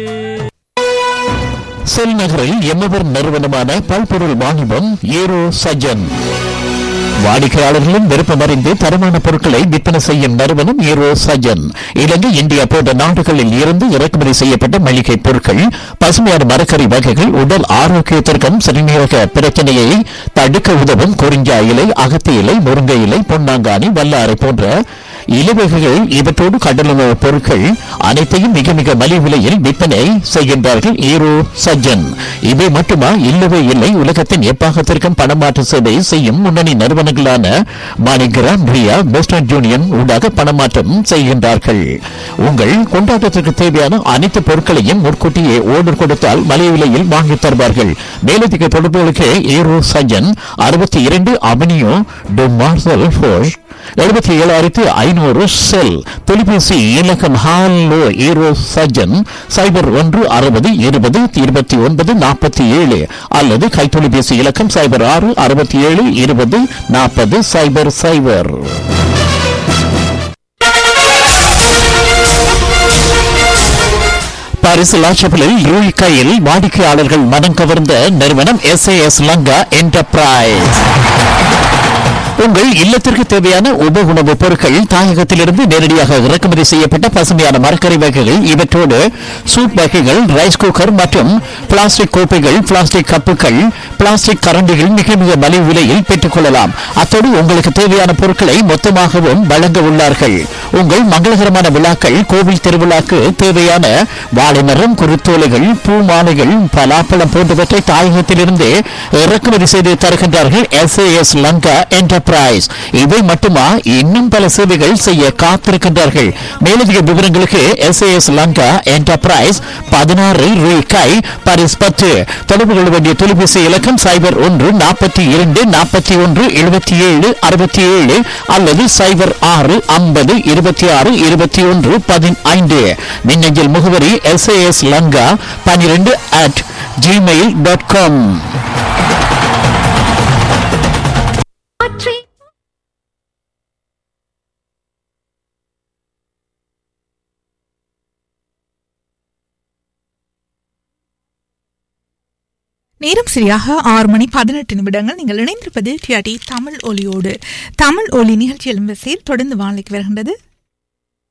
செல் நகரில் எம்மவர் நிறுவனமான பல்பொருள் வாணிபம் ஏரோ சஜன் வாடிக்கையாளர்களும் விருப்பமறிந்து தரமான பொருட்களை விற்பனை செய்யும் நிறுவனம் ஏரோ சஜன். இலங்கை, இந்தியா போன்ற நாடுகளில் இருந்து இறக்குமதி செய்யப்பட்ட மளிகை பொருட்கள், பசுமையான மரக்கறி வகைகள், உடல் ஆரோக்கியத்திற்கும் சிறுநீரக பிரச்சனையை தடுக்க உதவும் குறிஞ்சா இலை, அகத்தி இலை, முருங்கை இலை, பொன்னாங்கானி, வல்லாரை போன்ற இலவகைகள், இவற்றோடு கடலுணவு பொருட்கள் அனைத்தையும் மிக மிக மலிவு விலையில் விற்பனை செய்கின்றார்கள் ஏரோ சஜன். இவை மட்டுமா? இல்லவே இல்லை. உலகத்தின் எப்பாகத்திற்கும் பணமாற்று சேவை செய்யும் முன்னணி நிறுவனங்களான மாணிகிராம், ரியா, வெஸ்டர்ன் யூனியன் ஊடாக பணமாற்றம் செய்கின்றார்கள். உங்கள் கொண்டாட்டத்திற்கு தேவையான அனைத்து பொருட்களையும் முன்கூட்டியே ஓர்டர் கொடுத்தால் மலிவு விலையில் வாங்கி தருவார்கள். மேலதிக தொடர்புகளுக்கு ஏரோ சஜன் அறுபத்தி இரண்டு அவனியோ டு மார்சல் ஃபோஷ் எழுபத்தி ஏழாயிரத்தி ஐநூறு செல். தொலைபேசி இலக்கம் ஹாலோ ஏரோ சஜன் சைபர் ஒன்று அறுபது இருபது இருபத்தி ஒன்பது நாற்பத்தி ஏழு அல்லது கைத்தொலைபேசி இலக்கம் சைபர் ஆறு அறுபத்தி ஏழு இருபது நாற்பது சைபர் சைபர். பாரிஸ் லாச்சப்பலில் ரூய் கையில் வாடிக்கையாளர்கள் மனம் கவர்ந்த நிறுவனம் S A S Lanka enterprise. உங்கள் இல்லத்திற்கு தேவையான உப உணவுப் பொருட்கள் தாயகத்திலிருந்து நேரடியாக இறக்குமதி செய்யப்பட்ட பசுமையான மரக்கறி வகைகள், இவற்றோடு சூப் வகைகள், ரைஸ் குக்கர் மற்றும் பிளாஸ்டிக் கோப்பைகள், பிளாஸ்டிக் கப்புகள், பிளாஸ்டிக் கரண்டிகள் மிக மிக மலிவு விலையில் பெற்றுக் கொள்ளலாம். அத்தோடு உங்களுக்கு தேவையான பொருட்களை மொத்தமாகவும் வழங்க உள்ளார்கள். உங்கள் மங்களகரமான விழாக்கள், கோவில் திருவிழாக்கு தேவையான வாழைமரம், குருத்தோலைகள், பூ மாலைகள், பலாப்பழம் போன்றவற்றை தாயகத்திலிருந்து இறக்குமதி செய்து தருகின்றார்கள் S A S Lanka enterprise. இவை மட்டுமா? இன்னும் பல சேவைகள் செய்ய காத்திருக்கின்றார்கள். மேலதிக விவரங்களுக்கு S A S Lanka enterprise பதினாறு ரூபாய் பாரிஸ் பத்து. தொடர்பு கொள்ள வேண்டிய தொலைபேசி இலக்கம் சைபர் ஒன்று நாற்பத்தி இரண்டு நாற்பத்தி ஒன்று எழுபத்தி ஏழு அறுபத்தி ஏழு அல்லது சைபர் ஆறு ஐம்பது இருபத்தி ஆறு இருபத்தி ஒன்று பதினைந்து. மின்னஞ்சல் முகவரி எஸ் ஏ எஸ் லங்கா பன்னிரண்டு அட் ஜிமெயில் டாட் காம். நேரம் சரியாக ஆறு மணி பதினெட்டு நிமிடங்கள். நீங்கள் இணைந்திருப்பது டிஆர்டி தமிழ் ஒலியோடு. தமிழ் ஒலி நிகழ்ச்சியில் வரிசையில் தொடர்ந்து வானிலைக்கு வருகின்றது